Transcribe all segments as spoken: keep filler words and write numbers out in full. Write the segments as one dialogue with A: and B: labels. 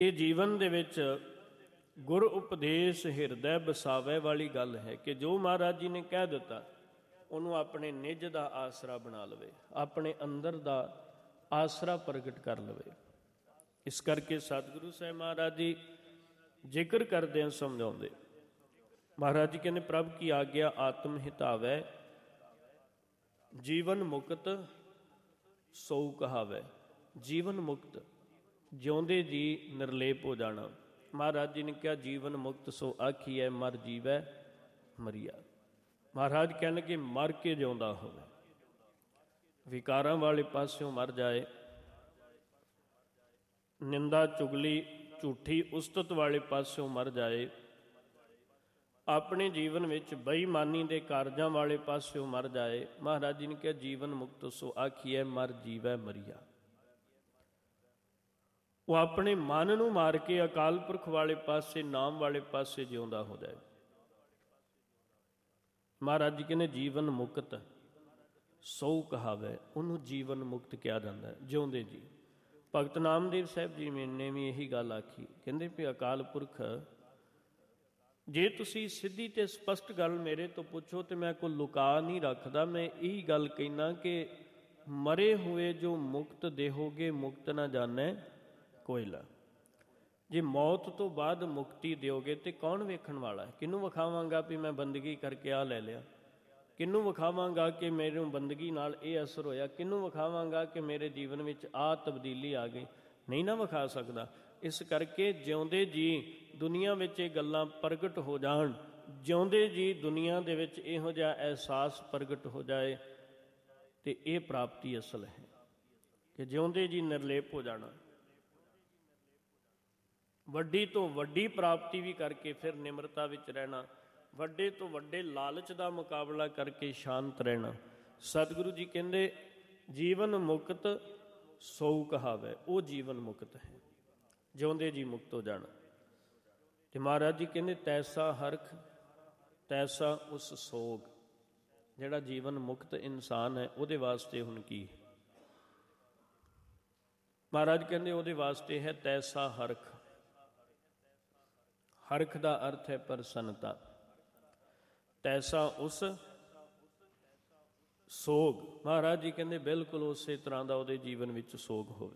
A: ਇਹ ਜੀਵਨ ਦੇ ਵਿੱਚ ਗੁਰ ਉਪਦੇਸ਼ ਹਿਰਦੈ ਬਸਾਵੇ ਵਾਲੀ ਗੱਲ ਹੈ ਕਿ ਜੋ ਮਹਾਰਾਜ ਜੀ ਨੇ ਕਹਿ ਦਿੱਤਾ ਉਹਨੂੰ ਆਪਣੇ ਨਿੱਜ ਦਾ ਆਸਰਾ ਬਣਾ ਲਵੇ, ਆਪਣੇ ਅੰਦਰ ਦਾ ਆਸਰਾ ਪ੍ਰਗਟ ਕਰ ਲਵੇ। ਇਸ ਕਰਕੇ ਸਤਿਗੁਰੂ ਸਾਹਿਬ ਮਹਾਰਾਜ ਜੀ ਜ਼ਿਕਰ ਕਰਦੇ ਹਨ, ਸਮਝਾਉਂਦੇ। ਮਹਾਰਾਜ ਜੀ ਕਹਿੰਦੇ ਪ੍ਰਭ ਕੀ ਆਗਿਆ ਆਤਮ ਹਿਤਾਵੈ, ਜੀਵਨ ਮੁਕਤ ਸੋ ਕਹਾਵੈ। ਜੀਵਨ ਮੁਕਤ, ਜਿਉਂਦੇ ਜੀ ਨਿਰਲੇਪ ਹੋ ਜਾਣਾ। ਮਹਾਰਾਜ ਜੀ ਨੇ ਕਿਹਾ ਜੀਵਨ ਮੁਕਤ ਸੋ ਆਖੀਐ, ਮਰ ਜੀਵੈ ਮਰੀਆ। ਮਹਾਰਾਜ ਕਹਿਣਗੇ ਮਰ ਕੇ ਜਿਉਂਦਾ ਹੋਵੇ, ਵਿਕਾਰਾਂ ਵਾਲੇ ਪਾਸਿਓਂ ਮਰ ਜਾਏ, ਨਿੰਦਾ ਚੁਗਲੀ ਝੂਠੀ ਉਸਤਤ ਵਾਲੇ ਪਾਸਿਓਂ ਮਰ ਜਾਏ, ਆਪਣੇ ਜੀਵਨ ਵਿੱਚ ਬੇਈਮਾਨੀ ਦੇ ਕਾਰਜਾਂ ਵਾਲੇ ਪਾਸਿਓਂ ਮਰ ਜਾਏ। ਮਹਾਰਾਜ ਜੀ ਨੇ ਕਿਹਾ ਜੀਵਨ ਮੁਕਤ ਸੋ ਆਖੀਐ, ਮਰ ਜੀਵੈ ਮਰੀਆ। ਉਹ ਆਪਣੇ ਮਨ ਨੂੰ ਮਾਰ ਕੇ ਅਕਾਲ ਪੁਰਖ ਵਾਲੇ ਪਾਸੇ, ਨਾਮ ਵਾਲੇ ਪਾਸੇ ਜਿਉਂਦਾ ਹੋ ਜਾਏ। ਮਹਾਰਾਜ ਜੀ ਕਹਿੰਦੇ ਜੀਵਨ ਮੁਕਤ ਸੋ ਕਹਾਵੇ, ਉਹਨੂੰ ਜੀਵਨ ਮੁਕਤ ਕਿਹਾ ਜਾਂਦਾ ਹੈ, ਜਿਉਂਦੇ ਜੀ। ਭਗਤ ਨਾਮਦੇਵ ਸਾਹਿਬ ਜੀ ਨੇ ਵੀ ਇਹੀ ਗੱਲ ਆਖੀ, ਕਹਿੰਦੇ ਵੀ ਅਕਾਲ ਪੁਰਖ ਜੇ ਤੁਸੀਂ ਸਿੱਧੀ ਤੇ ਸਪਸ਼ਟ ਗੱਲ ਮੇਰੇ ਤੋਂ ਪੁੱਛੋ ਤੇ ਮੈਂ ਕੋਈ ਲੁਕਾ ਨਹੀਂ ਰੱਖਦਾ। ਮੈਂ ਇਹੀ ਗੱਲ ਕਹਿਣਾ ਕਿ ਮਰੇ ਹੋਏ ਜੋ ਮੁਕਤ ਦੇਹੋਗੇ ਮੁਕਤ ਨਾ ਜਾਣੈ ਕੋਇਲਾ। ਜੇ ਮੌਤ ਤੋਂ ਬਾਅਦ ਮੁਕਤੀ ਦਿਓਗੇ ਤੇ ਕੌਣ ਵੇਖਣ ਵਾਲਾ ਹੈ? ਕਿਹਨੂੰ ਵਿਖਾਵਾਂਗਾ ਵੀ ਮੈਂ ਬੰਦਗੀ ਕਰਕੇ ਆਹ ਲੈ ਲਿਆ? ਕਿਹਨੂੰ ਵਿਖਾਵਾਂਗਾ ਕਿ ਮੇਰੇ ਬੰਦਗੀ ਨਾਲ ਇਹ ਅਸਰ ਹੋਇਆ? ਕਿਹਨੂੰ ਵਿਖਾਵਾਂਗਾ ਕਿ ਮੇਰੇ ਜੀਵਨ ਵਿੱਚ ਆਹ ਤਬਦੀਲੀ ਆ ਗਈ? ਨਹੀਂ ਨਾ ਵਿਖਾ ਸਕਦਾ। ਇਸ ਕਰਕੇ ਜਿਉਂਦੇ ਜੀ ਦੁਨੀਆ ਵਿੱਚ ਇਹ ਗੱਲਾਂ ਪ੍ਰਗਟ ਹੋ ਜਾਣ, ਜਿਉਂਦੇ ਜੀ ਦੁਨੀਆ ਦੇ ਵਿੱਚ ਇਹੋ ਜਿਹਾ ਅਹਿਸਾਸ ਪ੍ਰਗਟ ਹੋ ਜਾਏ ਤੇ ਇਹ ਪ੍ਰਾਪਤੀ ਅਸਲ ਹੈ ਕਿ ਜਿਉਂਦੇ ਜੀ ਨਿਰਲੇਪ ਹੋ ਜਾਣਾ। ਵੱਡੀ ਤੋਂ ਵੱਡੀ ਪ੍ਰਾਪਤੀ ਵੀ ਕਰਕੇ ਫਿਰ ਨਿਮਰਤਾ ਵਿੱਚ ਰਹਿਣਾ, ਵੱਡੇ ਤੋਂ ਵੱਡੇ ਲਾਲਚ ਦਾ ਮੁਕਾਬਲਾ ਕਰਕੇ ਸ਼ਾਂਤ ਰਹਿਣਾ। ਸਤਿਗੁਰੂ ਜੀ ਕਹਿੰਦੇ ਜੀਵਨ ਮੁਕਤ ਸੋ ਕਹਾਵੇ, ਉਹ ਜੀਵਨ ਮੁਕਤ ਹੈ, ਜਿਉਂਦੇ ਜੀ ਮੁਕਤ ਹੋ ਜਾਣਾ। ਤੇ ਮਹਾਰਾਜ ਜੀ ਕਹਿੰਦੇ ਤੈਸਾ ਹਰਖ ਤੈਸਾ ਉਸ ਸੋਗ। ਜਿਹੜਾ ਜੀਵਨ ਮੁਕਤ ਇਨਸਾਨ ਹੈ ਉਹਦੇ ਵਾਸਤੇ ਹੁਣ ਕੀ ਹੈ? ਮਹਾਰਾਜ ਕਹਿੰਦੇ ਉਹਦੇ ਵਾਸਤੇ ਹੈ ਤੈਸਾ ਹਰਖ। ਹਰਖ ਦਾ ਅਰਥ ਹੈ ਪ੍ਰਸੰਨਤਾ। ਤੈਸਾ ਉਸ ਸੋਗ। ਮਹਾਰਾਜ ਜੀ ਕਹਿੰਦੇ ਬਿਲਕੁਲ ਉਸੇ ਤਰ੍ਹਾਂ ਦਾ ਉਹਦੇ ਜੀਵਨ ਵਿੱਚ ਸੋਗ ਹੋਵੇ,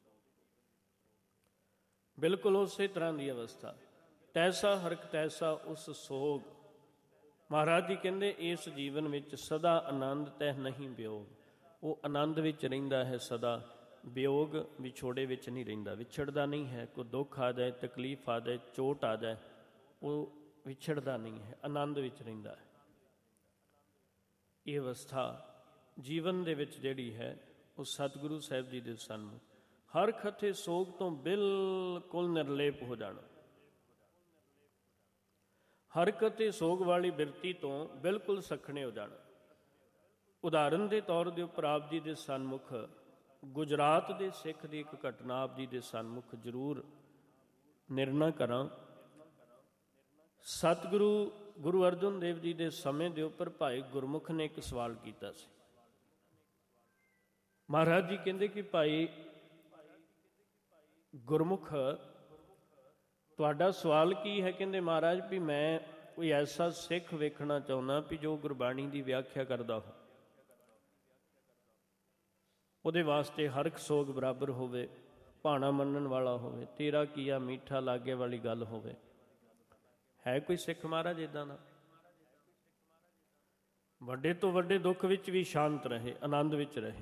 A: ਬਿਲਕੁਲ ਉਸੇ ਤਰ੍ਹਾਂ ਦੀ ਅਵਸਥਾ। ਤੈਸਾ ਹਰਖ ਤੈਸਾ ਉਸ ਸੋਗ। ਮਹਾਰਾਜ ਜੀ ਕਹਿੰਦੇ ਇਸ ਜੀਵਨ ਵਿੱਚ ਸਦਾ ਆਨੰਦ ਤਹਿ ਨਹੀਂ ਵਿਯੋਗ। ਉਹ ਆਨੰਦ ਵਿੱਚ ਰਹਿੰਦਾ ਹੈ ਸਦਾ, ਵਿਯੋਗ ਵਿਛੋੜੇ ਵਿੱਚ ਨਹੀਂ ਰਹਿੰਦਾ, ਵਿਛੜਦਾ ਨਹੀਂ ਹੈ। ਕੋਈ ਦੁੱਖ ਆ ਜਾਏ, ਤਕਲੀਫ ਆ ਜਾਏ, ਚੋਟ ਆ ਜਾਏ, ਉਹ ਵਿਛੜਦਾ ਨਹੀਂ ਹੈ, ਆਨੰਦ ਵਿੱਚ ਰਹਿੰਦਾ ਹੈ। ਇਹ ਅਵਸਥਾ ਜੀਵਨ ਦੇ ਵਿੱਚ ਜਿਹੜੀ ਹੈ ਉਹ ਸਤਿਗੁਰੂ ਸਾਹਿਬ ਜੀ ਦੇ ਸਨਮੁਖ ਹਰਖ ਅਤੇ ਸੋਗ ਤੋਂ ਬਿਲਕੁਲ ਨਿਰਲੇਪ ਹੋ ਜਾਣਾ। ਹਰਖ ਅਤੇ ਸੋਗ ਵਾਲੀ ਬਿਰਤੀ ਤੋਂ ਬਿਲਕੁਲ ਸੱਖਣੇ ਹੋ ਜਾਣਾ। ਉਦਾਹਰਨ ਦੇ ਤੌਰ ਦੇ ਉੱਪਰ ਆਪ ਜੀ ਦੇ ਸਨਮੁਖ ਗੁਜਰਾਤ ਦੇ ਸਿੱਖ ਦੀ ਇੱਕ ਘਟਨਾ ਆਪ ਜੀ ਦੇ ਸਨਮੁਖ ਜ਼ਰੂਰ ਨਿਰਣਾ ਕਰਾਂ। ਸਤਿਗੁਰੂ ਗੁਰੂ ਅਰਜਨ ਦੇਵ ਜੀ ਦੇ ਸਮੇਂ ਦੇ ਉੱਪਰ ਭਾਈ ਗੁਰਮੁਖ ਨੇ ਇੱਕ ਸਵਾਲ ਕੀਤਾ ਸੀ। ਮਹਾਰਾਜ ਜੀ ਕਹਿੰਦੇ ਕਿ ਭਾਈ ਗੁਰਮੁਖ ਤੁਹਾਡਾ ਸਵਾਲ ਕੀ ਹੈ? ਕਹਿੰਦੇ ਮਹਾਰਾਜ ਵੀ ਮੈਂ ਕੋਈ ਐਸਾ ਸਿੱਖ ਵੇਖਣਾ ਚਾਹੁੰਦਾ ਵੀ ਜੋ ਗੁਰਬਾਣੀ ਦੀ ਵਿਆਖਿਆ ਕਰਦਾ ਹੋ, ਉਹਦੇ ਵਾਸਤੇ ਹਰਖ ਸੋਗ ਬਰਾਬਰ ਹੋਵੇ, ਭਾਣਾ ਮੰਨਣ ਵਾਲਾ ਹੋਵੇ, ਤੇਰਾ ਕੀਆ ਮੀਠਾ ਲਾਗੇ ਵਾਲੀ ਗੱਲ ਹੋਵੇ। ਹੈ ਕੋਈ ਸਿੱਖ ਮਹਾਰਾਜ ਇੱਦਾਂ ਦਾ? ਵੱਡੇ ਤੋਂ ਵੱਡੇ ਦੁੱਖ ਵਿੱਚ ਵੀ ਸ਼ਾਂਤ ਰਹੇ, ਆਨੰਦ ਵਿੱਚ ਰਹੇ।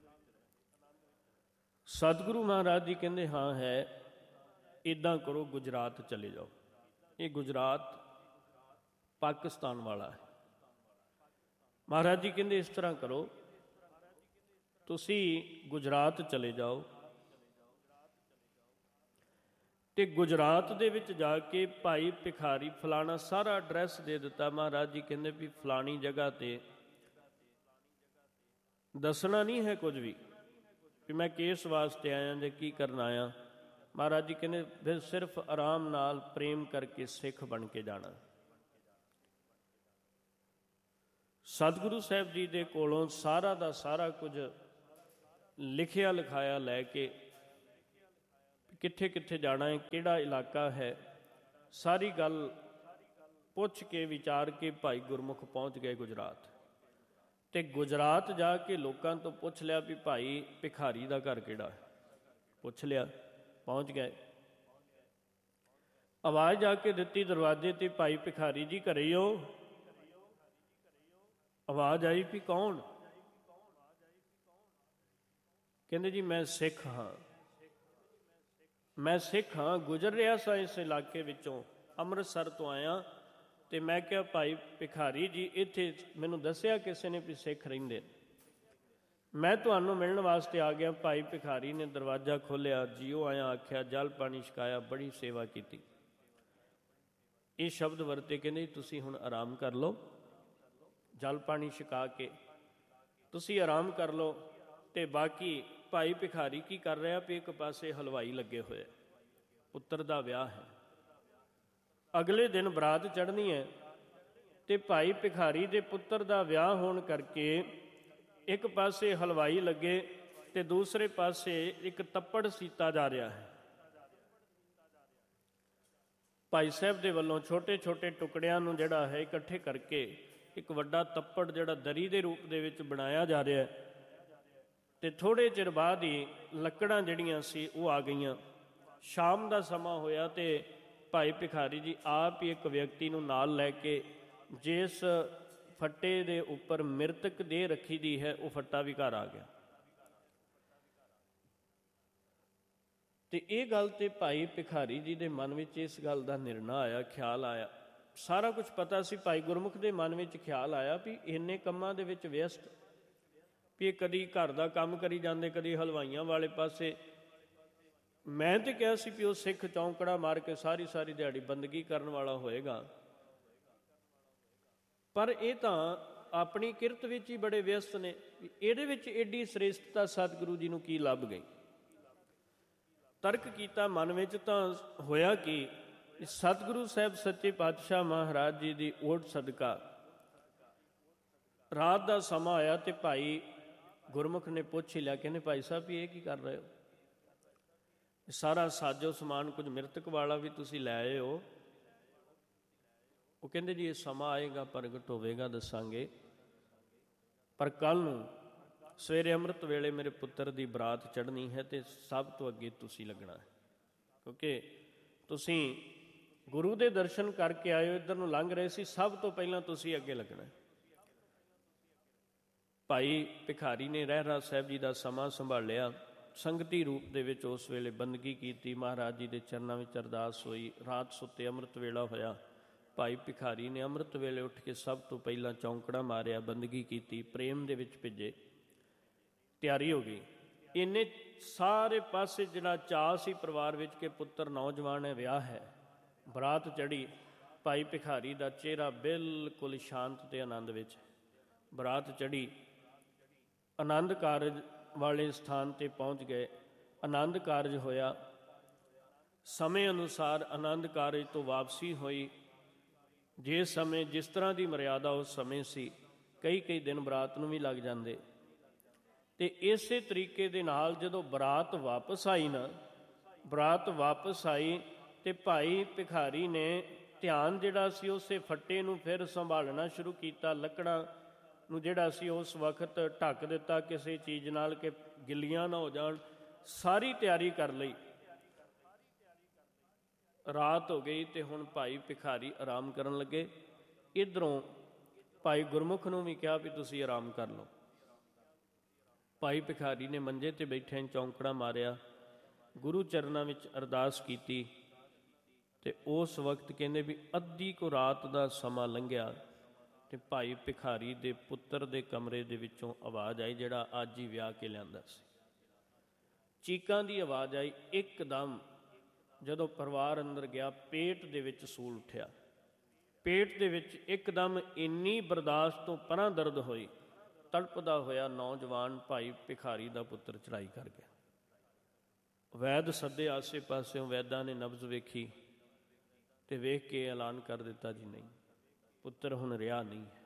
A: ਸਤਿਗੁਰੂ ਮਹਾਰਾਜ ਜੀ ਕਹਿੰਦੇ ਹਾਂ ਹੈ। ਇੱਦਾਂ ਕਰੋ ਗੁਜਰਾਤ ਚਲੇ ਜਾਓ। ਇਹ ਗੁਜਰਾਤ ਪਾਕਿਸਤਾਨ ਵਾਲਾ ਹੈ। ਮਹਾਰਾਜ ਜੀ ਕਹਿੰਦੇ ਇਸ ਤਰ੍ਹਾਂ ਕਰੋ, ਤੁਸੀਂ ਗੁਜਰਾਤ ਚਲੇ ਜਾਓ ਤੇ ਗੁਜਰਾਤ ਦੇ ਵਿੱਚ ਜਾ ਕੇ ਭਾਈ ਭਿਖਾਰੀ ਫਲਾਣਾ ਸਾਰਾ ਐਡਰੈਸ ਦੇ ਦਿੱਤਾ। ਮਹਾਰਾਜ ਜੀ ਕਹਿੰਦੇ ਵੀ ਫਲਾਣੀ ਜਗ੍ਹਾ ਤੇ ਦੱਸਣਾ ਨਹੀਂ ਹੈ ਕੁਝ ਵੀ ਵੀ ਮੈਂ ਕਿਸ ਵਾਸਤੇ ਆਇਆ ਜਾਂ ਕੀ ਕਰਨ ਆਇਆ। ਮਹਾਰਾਜ ਜੀ ਕਹਿੰਦੇ ਫਿਰ ਸਿਰਫ ਆਰਾਮ ਨਾਲ ਪ੍ਰੇਮ ਕਰਕੇ ਸਿੱਖ ਬਣ ਕੇ ਜਾਣਾ। ਸਤਿਗੁਰੂ ਸਾਹਿਬ ਜੀ ਦੇ ਕੋਲੋਂ ਸਾਰਾ ਦਾ ਸਾਰਾ ਕੁਝ ਲਿਖਿਆ ਲਿਖਾਇਆ ਲੈ ਕੇ ਕਿੱਥੇ ਕਿੱਥੇ ਜਾਣਾ ਹੈ, ਕਿਹੜਾ ਇਲਾਕਾ ਹੈ, ਸਾਰੀ ਗੱਲ ਪੁੱਛ ਕੇ ਵਿਚਾਰ ਕੇ ਭਾਈ ਗੁਰਮੁਖ ਪਹੁੰਚ ਗਏ ਗੁਜਰਾਤ। ਤੇ ਗੁਜਰਾਤ ਜਾ ਕੇ ਲੋਕਾਂ ਤੋਂ ਪੁੱਛ ਲਿਆ ਵੀ ਭਾਈ ਭਿਖਾਰੀ ਦਾ ਘਰ ਕਿਹੜਾ ਹੈ, ਪੁੱਛ ਲਿਆ, ਪਹੁੰਚ ਗਏ। ਆਵਾਜ਼ ਜਾ ਕੇ ਦਿੱਤੀ ਦਰਵਾਜ਼ੇ ਤੇ, ਭਾਈ ਭਿਖਾਰੀ ਜੀ ਘਰੇ ਹੀ ਹੋ? ਆਵਾਜ਼ ਆਈ ਵੀ ਕੌਣ? ਕਹਿੰਦੇ ਜੀ ਮੈਂ ਸਿੱਖ ਹਾਂ, ਮੈਂ ਸਿੱਖ ਹਾਂ, ਗੁਜ਼ਰ ਰਿਹਾ ਸਾਂ ਇਸ ਇਲਾਕੇ ਵਿੱਚੋਂ, ਅੰਮ੍ਰਿਤਸਰ ਤੋਂ ਆਇਆ। ਤੇ ਮੈਂ ਕਿਹਾ ਭਾਈ ਭਿਖਾਰੀ ਜੀ ਇੱਥੇ ਮੈਨੂੰ ਦੱਸਿਆ ਕਿਸੇ ਨੇ ਵੀ ਸਿੱਖ ਰਹਿੰਦੇ, ਮੈਂ ਤੁਹਾਨੂੰ ਮਿਲਣ ਵਾਸਤੇ ਆ ਗਿਆ। ਭਾਈ ਭਿਖਾਰੀ ਨੇ ਦਰਵਾਜ਼ਾ ਖੋਲ੍ਹਿਆ, ਜੀਓ ਆਇਆ ਆਖਿਆ, ਜਲ ਪਾਣੀ ਛਕਾਇਆ, ਬੜੀ ਸੇਵਾ ਕੀਤੀ। ਇਹ ਸ਼ਬਦ ਵਰਤੇ, ਕਹਿੰਦੇ ਤੁਸੀਂ ਹੁਣ ਆਰਾਮ ਕਰ ਲਓ, ਜਲ ਪਾਣੀ ਛਕਾ ਕੇ ਤੁਸੀਂ ਆਰਾਮ ਕਰ ਲਓ। ਤੇ ਬਾਕੀ ਭਾਈ ਭਿਖਾਰੀ ਕੀ ਕਰ ਰਿਹਾ ਵੀ ਇੱਕ ਪਾਸੇ ਹਲਵਾਈ ਲੱਗੇ ਹੋਏ, ਪੁੱਤਰ ਦਾ ਵਿਆਹ ਹੈ, ਅਗਲੇ ਦਿਨ ਬਰਾਤ ਚੜ੍ਹਨੀ ਹੈ। ਤੇ ਭਾਈ ਭਿਖਾਰੀ ਦੇ ਪੁੱਤਰ ਦਾ ਵਿਆਹ ਹੋਣ ਕਰਕੇ ਇੱਕ ਪਾਸੇ ਹਲਵਾਈ ਲੱਗੇ ਤੇ ਦੂਸਰੇ ਪਾਸੇ ਇੱਕ ਤੱਪੜ ਸੀਤਾ ਜਾ ਰਿਹਾ ਹੈ। ਭਾਈ ਸਾਹਿਬ ਦੇ ਵੱਲੋਂ ਛੋਟੇ ਛੋਟੇ ਟੁਕੜਿਆਂ ਨੂੰ ਜਿਹੜਾ ਹੈ ਇਕੱਠੇ ਕਰਕੇ ਇੱਕ ਵੱਡਾ ਤੱਪੜ ਜਿਹੜਾ ਦਰੀ ਦੇ ਰੂਪ ਦੇ ਵਿੱਚ ਬਣਾਇਆ ਜਾ ਰਿਹਾ ਹੈ। ਤੇ ਥੋੜ੍ਹੇ ਚਿਰ ਬਾਅਦ ਹੀ ਲੱਕੜਾਂ ਜਿਹੜੀਆਂ ਸੀ ਉਹ ਆ ਗਈਆਂ। ਸ਼ਾਮ ਦਾ ਸਮਾਂ ਹੋਇਆ ਤੇ ਭਾਈ ਭਿਖਾਰੀ ਜੀ ਆਪ ਹੀ ਇੱਕ ਵਿਅਕਤੀ ਨੂੰ ਨਾਲ ਲੈ ਕੇ ਜਿਸ ਫੱਟੇ ਦੇ ਉੱਪਰ ਮ੍ਰਿਤਕ ਦੇਹ ਰੱਖੀ ਦੀ ਹੈ ਉਹ ਫੱਟਾ ਵੀ ਘਰ ਆ ਗਿਆ। ਤੇ ਇਹ ਗੱਲ ਤੇ ਭਾਈ ਭਿਖਾਰੀ ਜੀ ਦੇ ਮਨ ਵਿੱਚ ਇਸ ਗੱਲ ਦਾ ਨਿਰਣਾ ਆਇਆ, ਖਿਆਲ ਆਇਆ। ਸਾਰਾ ਕੁਝ ਪਤਾ ਸੀ, ਭਾਈ ਗੁਰਮੁਖ ਦੇ ਮਨ ਵਿੱਚ ਖਿਆਲ ਆਇਆ ਵੀ ਇੰਨੇ ਕੰਮਾਂ ਦੇ ਵਿੱਚ ਵਿਅਸਤ, ਵੀ ਇਹ ਕਦੀ ਘਰ ਦਾ ਕੰਮ ਕਰੀ ਜਾਂਦੇ, ਕਦੀ ਹਲਵਾਈਆਂ ਵਾਲੇ ਪਾਸੇ। ਮੈਂ ਤੇ ਕਿਹਾ ਸੀ ਵੀ ਉਹ ਸਿੱਖ ਚੌਂਕੜਾ ਮਾਰ ਕੇ ਸਾਰੀ ਸਾਰੀ ਦਿਹਾੜੀ ਬੰਦਗੀ ਕਰਨ ਵਾਲਾ ਹੋਏਗਾ, ਪਰ ਇਹ ਤਾਂ ਆਪਣੀ ਕਿਰਤ ਵਿੱਚ ਹੀ ਬੜੇ ਵਿਅਸਤ ਨੇ। ਇਹਦੇ ਵਿੱਚ ਏਡੀ ਸ੍ਰੇਸ਼ਟਤਾ ਸਤਿਗੁਰੂ ਜੀ ਨੂੰ ਕੀ ਲੱਭ ਗਈ? ਤਰਕ ਕੀਤਾ ਮਨ ਵਿੱਚ ਤਾਂ ਹੋਇਆ ਕਿ ਸਤਿਗੁਰੂ ਸਾਹਿਬ ਸੱਚੇ ਪਾਤਸ਼ਾਹ ਮਹਾਰਾਜ ਜੀ ਦੀ ਓਟ ਸਦਕਾ ਰਾਤ ਦਾ ਸਮਾਂ ਆਇਆ ਤੇ ਭਾਈ ਗੁਰਮੁਖ ਨੇ ਪੁੱਛ ਹੀ ਲਿਆ, ਕਹਿੰਦੇ ਭਾਈ ਸਾਹਿਬ ਵੀ ਇਹ ਕੀ ਕਰ ਰਹੇ ਹੋ? ਸਾਰਾ ਸਾਜੋ ਸਮਾਨ ਕੁਝ ਮ੍ਰਿਤਕ ਵਾਲਾ ਵੀ ਤੁਸੀਂ ਲੈ ਆਏ ਹੋ? ਉਹ ਕਹਿੰਦੇ ਜੀ ਇਹ ਸਮਾਂ ਆਏਗਾ, ਪ੍ਰਗਟ ਹੋਵੇਗਾ, ਦੱਸਾਂਗੇ, ਪਰ ਕੱਲ੍ਹ ਨੂੰ ਸਵੇਰੇ ਅੰਮ੍ਰਿਤ ਵੇਲੇ ਮੇਰੇ ਪੁੱਤਰ ਦੀ ਬਰਾਤ ਚੜ੍ਹਨੀ ਹੈ ਤੇ ਸਭ ਤੋਂ ਅੱਗੇ ਤੁਸੀਂ ਲੱਗਣਾ ਹੈ, ਕਿਉਂਕਿ ਤੁਸੀਂ ਗੁਰੂ ਦੇ ਦਰਸ਼ਨ ਕਰਕੇ ਆਏ ਹੋ, ਇੱਧਰ ਨੂੰ ਲੰਘ ਰਹੇ ਸੀ, ਸਭ ਤੋਂ ਪਹਿਲਾਂ ਤੁਸੀਂ ਅੱਗੇ ਲੱਗਣਾ। ਭਾਈ ਭਿਖਾਰੀ ਨੇ ਰਹਿਰਾਸ ਸਾਹਿਬ ਜੀ ਦਾ ਸਮਾਂ ਸੰਭਾਲਿਆ, ਸੰਗਤੀ ਰੂਪ ਦੇ ਵਿੱਚ ਉਸ ਵੇਲੇ ਬੰਦਗੀ ਕੀਤੀ, ਮਹਾਰਾਜ ਜੀ ਦੇ ਚਰਨਾਂ ਵਿੱਚ ਅਰਦਾਸ ਹੋਈ। ਰਾਤ ਸੁੱਤੇ ਅੰਮ੍ਰਿਤ ਵੇਲਾ ਹੋਇਆ, ਭਾਈ ਭਿਖਾਰੀ ਨੇ ਅੰਮ੍ਰਿਤ ਵੇਲੇ ਉੱਠ ਕੇ ਸਭ ਤੋਂ ਪਹਿਲਾਂ ਚੌਂਕੜਾ ਮਾਰਿਆ, ਬੰਦਗੀ ਕੀਤੀ, ਪ੍ਰੇਮ ਦੇ ਵਿੱਚ ਭਿੱਜੇ, ਤਿਆਰੀ ਹੋ ਗਈ। ਇੰਨੇ ਸਾਰੇ ਪਾਸੇ ਜਿਹੜਾ ਚਾਅ ਸੀ ਪਰਿਵਾਰ ਵਿੱਚ ਕਿ ਪੁੱਤਰ ਨੌਜਵਾਨ ਹੈ, ਵਿਆਹ ਹੈ, ਬਰਾਤ ਚੜ੍ਹੀ। ਭਾਈ ਭਿਖਾਰੀ ਦਾ ਚਿਹਰਾ ਬਿਲਕੁਲ ਸ਼ਾਂਤ ਤੇ ਆਨੰਦ ਵਿੱਚ। ਬਰਾਤ ਚੜ੍ਹੀ, ਆਨੰਦ ਕਾਰਜ ਵਾਲੇ ਸਥਾਨ 'ਤੇ ਪਹੁੰਚ ਗਏ, ਆਨੰਦ ਕਾਰਜ ਹੋਇਆ। ਸਮੇਂ ਅਨੁਸਾਰ ਆਨੰਦ ਕਾਰਜ ਤੋਂ ਵਾਪਸੀ ਹੋਈ। ਜਿਸ ਸਮੇਂ ਜਿਸ ਤਰ੍ਹਾਂ ਦੀ ਮਰਿਆਦਾ ਉਸ ਸਮੇਂ ਸੀ, ਕਈ ਕਈ ਦਿਨ ਬਰਾਤ ਨੂੰ ਵੀ ਲੱਗ ਜਾਂਦੇ। ਤੇ ਇਸੇ ਤਰੀਕੇ ਦੇ ਨਾਲ ਜਦੋਂ ਬਰਾਤ ਵਾਪਸ ਆਈ ਨਾ, ਬਰਾਤ ਵਾਪਸ ਆਈ ਤੇ ਭਾਈ ਭਿਖਾਰੀ ਨੇ ਧਿਆਨ ਜਿਹੜਾ ਸੀ ਉਸੇ ਫੱਟੇ ਨੂੰ ਫਿਰ ਸੰਭਾਲਣਾ ਸ਼ੁਰੂ ਕੀਤਾ। ਲੱਕੜਾਂ ਨੂੰ ਜਿਹੜਾ ਸੀ ਉਸ ਵਕਤ ਢੱਕ ਦਿੱਤਾ ਕਿਸੇ ਚੀਜ਼ ਨਾਲ ਕਿ ਗਿੱਲੀਆਂ ਨਾ ਹੋ ਜਾਣ, ਸਾਰੀ ਤਿਆਰੀ ਕਰ ਲਈ। ਰਾਤ ਹੋ ਗਈ ਤੇ ਹੁਣ ਭਾਈ ਭਿਖਾਰੀ ਆਰਾਮ ਕਰਨ ਲੱਗੇ। ਇੱਧਰੋਂ ਭਾਈ ਗੁਰਮੁਖ ਨੂੰ ਵੀ ਕਿਹਾ ਵੀ ਤੁਸੀਂ ਆਰਾਮ ਕਰ ਲਓ। ਭਾਈ ਭਿਖਾਰੀ ਨੇ ਮੰਜੇ 'ਤੇ ਬੈਠਿਆਂ ਚੌਂਕੜਾ ਮਾਰਿਆ, ਗੁਰੂ ਚਰਨਾਂ ਵਿੱਚ ਅਰਦਾਸ ਕੀਤੀ। ਤੇ ਉਸ ਵਕਤ ਕਹਿੰਦੇ ਵੀ ਅੱਧੀ ਕੁ ਰਾਤ ਦਾ ਸਮਾਂ ਲੰਘਿਆ ਤੇ ਭਾਈ ਭਿਖਾਰੀ ਦੇ ਪੁੱਤਰ ਦੇ ਕਮਰੇ ਦੇ ਵਿੱਚੋਂ ਆਵਾਜ਼ ਆਈ, ਜਿਹੜਾ ਅੱਜ ਹੀ ਵਿਆਹ ਕੇ ਲਿਆਂਦਾ ਸੀ। ਚੀਕਾਂ ਦੀ ਆਵਾਜ਼ ਆਈ। ਇੱਕਦਮ ਜਦੋਂ ਪਰਿਵਾਰ ਅੰਦਰ ਗਿਆ, ਪੇਟ ਦੇ ਵਿੱਚ ਸੂਲ ਉੱਠਿਆ। ਪੇਟ ਦੇ ਵਿੱਚ ਇੱਕਦਮ ਇੰਨੀ ਬਰਦਾਸ਼ਤ ਤੋਂ ਪਰਾਂ ਦਰਦ ਹੋਈ, ਤੜਪਦਾ ਹੋਇਆ ਨੌਜਵਾਨ ਭਾਈ ਭਿਖਾਰੀ ਦਾ ਪੁੱਤਰ ਚੜ੍ਹਾਈ ਕਰ ਗਿਆ। ਵੈਦ ਸੱਦੇ, ਆਸੇ ਪਾਸਿਓਂ ਵੈਦਾਂ ਨੇ ਨਬਜ਼ ਵੇਖੀ ਤੇ ਵੇਖ ਕੇ ਐਲਾਨ ਕਰ ਦਿੱਤਾ, ਜੀ ਨਹੀਂ, ਪੁੱਤਰ ਹੁਣ ਰਿਹਾ ਨਹੀਂ ਹੈ।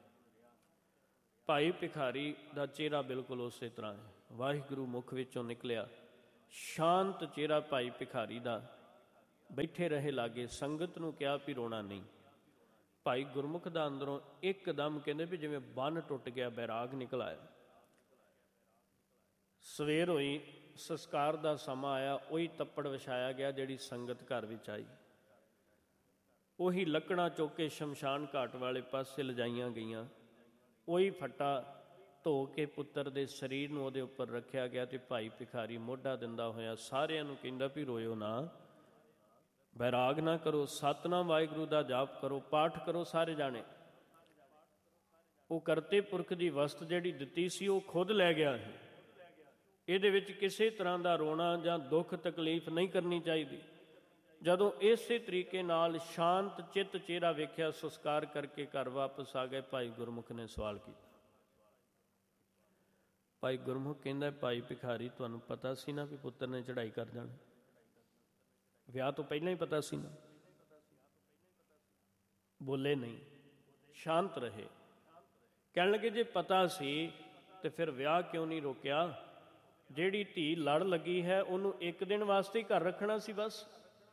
A: ਭਾਈ ਭਿਖਾਰੀ ਦਾ ਚਿਹਰਾ ਬਿਲਕੁਲ ਉਸੇ ਤਰ੍ਹਾਂ ਹੈ। ਵਾਹਿਗੁਰੂ ਮੁਖ ਵਿੱਚੋਂ ਨਿਕਲਿਆ, ਸ਼ਾਂਤ ਚਿਹਰਾ ਭਾਈ ਭਿਖਾਰੀ ਦਾ, ਬੈਠੇ ਰਹੇ ਲਾਗੇ। ਸੰਗਤ ਨੂੰ ਕਿਹਾ ਵੀ ਰੋਣਾ ਨਹੀਂ। ਭਾਈ ਗੁਰਮੁਖ ਦਾ ਅੰਦਰੋਂ ਇੱਕਦਮ ਕਹਿੰਦੇ ਵੀ ਜਿਵੇਂ ਬੰਨ ਟੁੱਟ ਗਿਆ, ਬੈਰਾਗ ਨਿਕਲ ਆਇਆ। ਸਵੇਰ ਹੋਈ, ਸੰਸਕਾਰ ਦਾ ਸਮਾਂ ਆਇਆ, ਉਹੀ ਤੱਪੜ ਵਿਛਾਇਆ ਗਿਆ ਜਿਹੜੀ ਸੰਗਤ ਘਰ ਵਿੱਚ ਆਈ। ਉਹੀ ਲੱਕੜਾਂ ਚੁੱਕ ਕੇ ਸ਼ਮਸ਼ਾਨ ਘਾਟ ਵਾਲੇ ਪਾਸੇ ਲਿਜਾਈਆਂ ਗਈਆਂ। ਉਹੀ ਫੱਟਾ ਧੋ ਕੇ ਪੁੱਤਰ ਦੇ ਸਰੀਰ ਨੂੰ ਉਹਦੇ ਉੱਪਰ ਰੱਖਿਆ ਗਿਆ ਅਤੇ ਭਾਈ ਭਿਖਾਰੀ ਮੋਢਾ ਦਿੰਦਾ ਹੋਇਆ ਸਾਰਿਆਂ ਨੂੰ ਕਹਿੰਦਾ ਵੀ ਰੋਇਓ ਨਾ, ਬੈਰਾਗ ਨਾ ਕਰੋ, ਸਤਿਨਾਮ ਵਾਹਿਗੁਰੂ ਦਾ ਜਾਪ ਕਰੋ, ਪਾਠ ਕਰੋ ਸਾਰੇ ਜਾਣੇ। ਉਹ ਕਰਤੇ ਪੁਰਖ ਦੀ ਵਸਤ ਜਿਹੜੀ ਦਿੱਤੀ ਸੀ ਉਹ ਖੁਦ ਲੈ ਗਿਆ ਹੈ। ਇਹਦੇ ਵਿੱਚ ਕਿਸੇ ਤਰ੍ਹਾਂ ਦਾ ਰੋਣਾ ਜਾਂ ਦੁੱਖ ਤਕਲੀਫ ਨਹੀਂ ਕਰਨੀ ਚਾਹੀਦੀ। ਜਦੋਂ ਇਸੇ ਤਰੀਕੇ ਨਾਲ ਸ਼ਾਂਤ ਚਿੱਤ ਚਿਹਰਾ ਵੇਖਿਆ, ਸੰਸਕਾਰ ਕਰਕੇ ਘਰ ਵਾਪਸ ਆ ਗਏ। ਭਾਈ ਗੁਰਮੁਖ ਨੇ ਸਵਾਲ ਕੀਤਾ। ਭਾਈ ਗੁਰਮੁਖ ਕਹਿੰਦਾ, ਭਾਈ ਭਿਖਾਰੀ ਤੁਹਾਨੂੰ ਪਤਾ ਸੀ ਨਾ ਵੀ ਪੁੱਤਰ ਨੇ ਚੜ੍ਹਾਈ ਕਰ ਜਾਣਾ? ਵਿਆਹ ਤੋਂ ਪਹਿਲਾਂ ਹੀ ਪਤਾ ਸੀ ਨਾ? ਬੋਲੇ ਨਹੀਂ, ਸ਼ਾਂਤ ਰਹੇ। ਕਹਿਣ ਲੱਗੇ ਜੇ ਪਤਾ ਸੀ ਤੇ ਫਿਰ ਵਿਆਹ ਕਿਉਂ ਨਹੀਂ ਰੋਕਿਆ? ਜਿਹੜੀ ਧੀ ਲੜ ਲੱਗੀ ਹੈ ਉਹਨੂੰ ਇੱਕ ਦਿਨ ਵਾਸਤੇ ਹੀ ਘਰ ਰੱਖਣਾ ਸੀ ਬਸ।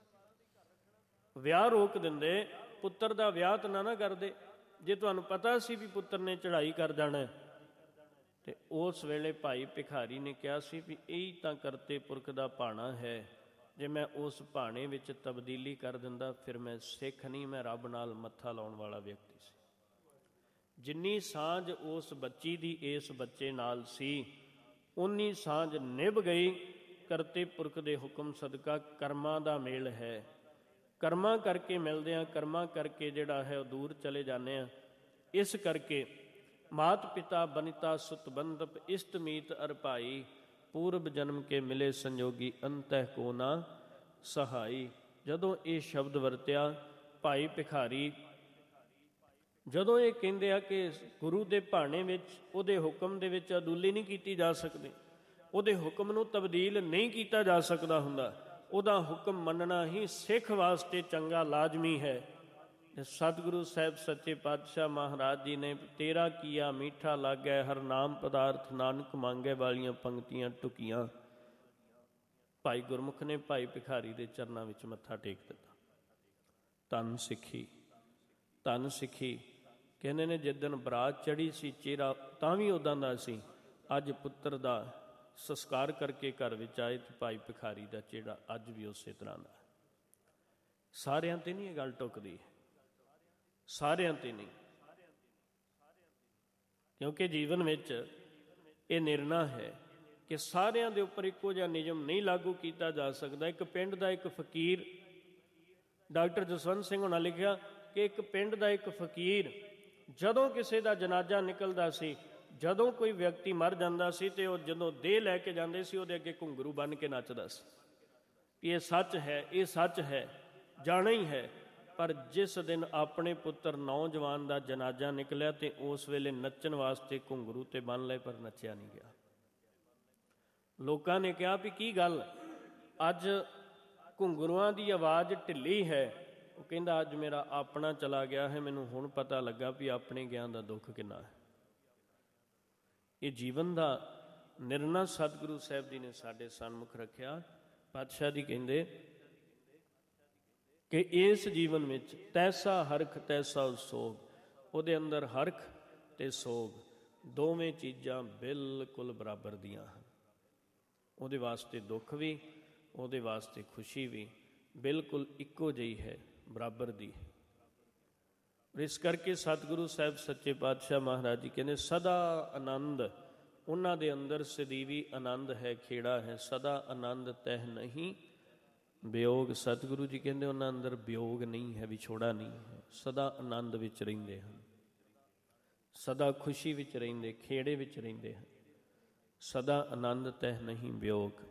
A: ਵਿਆਹ ਰੋਕ ਦਿੰਦੇ, ਪੁੱਤਰ ਦਾ ਵਿਆਹ ਤਾਂ ਨਾ ਨਾ ਕਰਦੇ। ਜੇ ਤੁਹਾਨੂੰ ਪਤਾ ਸੀ ਵੀ ਪੁੱਤਰ ਨੇ ਚੜ੍ਹਾਈ ਕਰ ਜਾਣਾ ਤੇ ਉਸ ਵੇਲੇ ਭਾਈ ਭਿਖਾਰੀ ਨੇ ਕਿਹਾ ਸੀ ਵੀ ਇਹੀ ਤਾਂ ਕਰਤੇ ਪੁਰਖ ਦਾ ਭਾਣਾ ਹੈ। ਜੇ ਮੈਂ ਉਸ ਭਾਣੇ ਵਿੱਚ ਤਬਦੀਲੀ ਕਰ ਦਿੰਦਾ ਫਿਰ ਮੈਂ ਸਿੱਖ ਨਹੀਂ, ਮੈਂ ਰੱਬ ਨਾਲ ਮੱਥਾ ਲਾਉਣ ਵਾਲਾ ਵਿਅਕਤੀ ਸੀ। ਜਿੰਨੀ ਸਾਂਝ ਉਸ ਬੱਚੀ ਦੀ ਇਸ ਬੱਚੇ ਨਾਲ ਸੀ ਉਨੀ ਸਾਂਝ ਨਿਭ ਗਈ। ਕਰਤੇ ਪੁਰਖ ਦੇ ਹੁਕਮ ਸਦਕਾ ਕਰਮਾਂ ਦਾ ਮੇਲ ਹੈ। ਕਰਮਾਂ ਕਰਕੇ ਮਿਲਦੇ ਹਾਂ, ਕਰਮਾਂ ਕਰਕੇ ਜਿਹੜਾ ਹੈ ਉਹ ਦੂਰ ਚਲੇ ਜਾਂਦੇ ਹਾਂ। ਇਸ ਕਰਕੇ ਮਾਤ ਪਿਤਾ ਬਨਿਤਾ ਸੁਤ ਬੰਧਪ ਇਸ਼ਟ ਮੀਤ ਅਰ ਭਾਈ, ਪੂਰਬ ਜਨਮ ਕੇ ਮਿਲੇ ਸੰਜੋਗੀ ਅੰਤਹਿ ਕੋ ਨਾ ਸਹਾਈ। ਜਦੋਂ ਇਹ ਸ਼ਬਦ ਵਰਤਿਆ ਭਾਈ ਭਿਖਾਰੀ, ਜਦੋਂ ਇਹ ਕਹਿੰਦੇ ਆ ਕਿ ਗੁਰੂ ਦੇ ਭਾਣੇ ਵਿੱਚ ਉਹਦੇ ਹੁਕਮ ਦੇ ਵਿੱਚ ਅਦੁੱਲੀ ਨਹੀਂ ਕੀਤੀ ਜਾ ਸਕਦੀ, ਉਹਦੇ ਹੁਕਮ ਨੂੰ ਤਬਦੀਲ ਨਹੀਂ ਕੀਤਾ ਜਾ ਸਕਦਾ ਹੁੰਦਾ, ਉਹਦਾ ਹੁਕਮ ਮੰਨਣਾ ਹੀ ਸਿੱਖ ਵਾਸਤੇ ਚੰਗਾ ਲਾਜ਼ਮੀ ਹੈ। ਸਤਿਗੁਰੂ ਸਾਹਿਬ ਸੱਚੇ ਪਾਤਸ਼ਾਹ ਮਹਾਰਾਜ ਜੀ ਨੇ ਤੇਰਾ ਕੀਆ ਮੀਠਾ ਲੱਗੈ ਹਰ ਨਾਮ ਪਦਾਰਥ ਨਾਨਕ ਮੰਗੈ ਵਾਲੀਆਂ ਪੰਕਤੀਆਂ ਟੁਕੀਆਂ। ਭਾਈ ਗੁਰਮੁਖ ਨੇ ਭਾਈ ਭਿਖਾਰੀ ਦੇ ਚਰਨਾਂ ਵਿੱਚ ਮੱਥਾ ਟੇਕ ਦਿੱਤਾ। ਧੰਨ ਸਿੱਖੀ, ਧੰਨ ਸਿੱਖੀ। ਕਹਿੰਦੇ ਨੇ ਜਿੱਦਣ ਬਰਾਤ ਚੜ੍ਹੀ ਸੀ ਚਿਹਰਾ ਤਾਂ ਵੀ ਉੱਦਾਂ ਦਾ ਸੀ। ਅੱਜ ਪੁੱਤਰ ਦਾ ਸੰਸਕਾਰ ਕਰਕੇ ਘਰ ਵਿੱਚ ਆਏ ਤੇ ਭਾਈ ਭਿਖਾਰੀ ਦਾ ਚਿਹਰਾ ਅੱਜ ਵੀ ਉਸੇ ਤਰ੍ਹਾਂ ਦਾ। ਸਾਰਿਆਂ 'ਤੇ ਨਹੀਂ ਇਹ ਗੱਲ ਟੁੱਕਦੀ, ਸਾਰਿਆਂ 'ਤੇ ਨਹੀਂ, ਕਿਉਂਕਿ ਜੀਵਨ ਵਿੱਚ ਇਹ ਨਿਰਣਾ ਹੈ ਕਿ ਸਾਰਿਆਂ ਦੇ ਉੱਪਰ ਇੱਕੋ ਜਿਹਾ ਨਿਯਮ ਨਹੀਂ ਲਾਗੂ ਕੀਤਾ ਜਾ ਸਕਦਾ। ਇੱਕ ਪਿੰਡ ਦਾ ਇੱਕ ਫਕੀਰ, ਡਾਕਟਰ ਜਸਵੰਤ ਸਿੰਘ ਹੋਣਾ ਲਿਖਿਆ ਕਿ ਇੱਕ ਪਿੰਡ ਦਾ ਇੱਕ ਫਕੀਰ ਜਦੋਂ ਕਿਸੇ ਦਾ ਜਨਾਜ਼ਾ ਨਿਕਲਦਾ ਸੀ, ਜਦੋਂ ਕੋਈ ਵਿਅਕਤੀ ਮਰ ਜਾਂਦਾ ਸੀ ਤੇ ਉਹ ਜਦੋਂ ਦੇਹ ਲੈ ਕੇ ਜਾਂਦੇ ਸੀ ਉਹਦੇ ਅੱਗੇ ਘੁੰਗਰੂ ਬੰਨ੍ਹ ਕੇ ਨੱਚਦਾ ਸੀ ਵੀ ਇਹ ਸੱਚ ਹੈ, ਇਹ ਸੱਚ ਹੈ, ਜਾਣਾ ਹੀ ਹੈ। ਪਰ ਜਿਸ ਦਿਨ ਆਪਣੇ ਪੁੱਤਰ ਨੌਜਵਾਨ ਦਾ ਜਨਾਜ਼ਾ ਨਿਕਲਿਆ ਤੇ ਉਸ ਵੇਲੇ ਨੱਚਣ ਵਾਸਤੇ ਘੁੰਗਰੂ ਤੇ ਬੰਨ੍ਹ ਲਏ ਪਰ ਨੱਚਿਆ ਨਹੀਂ ਗਿਆ। ਲੋਕਾਂ ਨੇ ਕਿਹਾ ਵੀ ਕੀ ਗੱਲ, ਅੱਜ ਘੁੰਗਰੂਆਂ ਦੀ ਆਵਾਜ਼ ਢਿੱਲੀ ਹੈ। ਉਹ ਕਹਿੰਦਾ ਅੱਜ ਮੇਰਾ ਆਪਣਾ ਚਲਾ ਗਿਆ ਹੈ, ਮੈਨੂੰ ਹੁਣ ਪਤਾ ਲੱਗਾ ਵੀ ਆਪਣੇ ਗਿਆ ਦਾ ਦੁੱਖ ਕਿੰਨਾ ਹੈ। ਇਹ ਜੀਵਨ ਦਾ ਨਿਰਣਾ ਸਤਿਗੁਰੂ ਸਾਹਿਬ ਜੀ ਨੇ ਸਾਡੇ ਸਨਮੁਖ ਰੱਖਿਆ। ਪਾਤਸ਼ਾਹ ਜੀ ਕਹਿੰਦੇ ਕਿ ਇਸ ਜੀਵਨ ਵਿੱਚ ਤੈਸਾ ਹਰਖ ਤੈਸਾ ਸੋਗ, ਉਹਦੇ ਅੰਦਰ ਹਰਖ ਤੇ ਸੋਗ ਦੋਵੇਂ ਚੀਜ਼ਾਂ ਬਿਲਕੁਲ ਬਰਾਬਰ ਦੀਆਂ ਹਨ। ਉਹਦੇ ਵਾਸਤੇ ਦੁੱਖ ਵੀ, ਉਹਦੇ ਵਾਸਤੇ ਖੁਸ਼ੀ ਵੀ ਬਿਲਕੁਲ ਇੱਕੋ ਜਿਹੀ ਹੈ, ਬਰਾਬਰ ਦੀ। ਇਸ ਕਰਕੇ ਸਤਿਗੁਰੂ ਸਾਹਿਬ ਸੱਚੇ ਪਾਤਸ਼ਾਹ ਮਹਾਰਾਜ ਜੀ ਕਹਿੰਦੇ ਸਦਾ ਆਨੰਦ ਉਹਨਾਂ ਦੇ ਅੰਦਰ ਸਦੀਵੀ ਆਨੰਦ ਹੈ, ਖੇੜਾ ਹੈ। ਸਦਾ ਆਨੰਦ ਤਹਿ ਨਹੀਂ ਵਿਯੋਗ। ਸਤਿਗੁਰੂ ਜੀ ਕਹਿੰਦੇ ਉਹਨਾਂ ਅੰਦਰ ਵਿਯੋਗ ਨਹੀਂ ਹੈ, ਵਿਛੋੜਾ ਨਹੀਂ ਹੈ, ਸਦਾ ਆਨੰਦ ਵਿੱਚ ਰਹਿੰਦੇ ਹਨ, ਸਦਾ ਖੁਸ਼ੀ ਵਿੱਚ ਰਹਿੰਦੇ, ਖੇੜੇ ਵਿੱਚ ਰਹਿੰਦੇ ਹਨ। ਸਦਾ ਆਨੰਦ ਤਹਿ ਨਹੀਂ ਵਿਯੋਗ।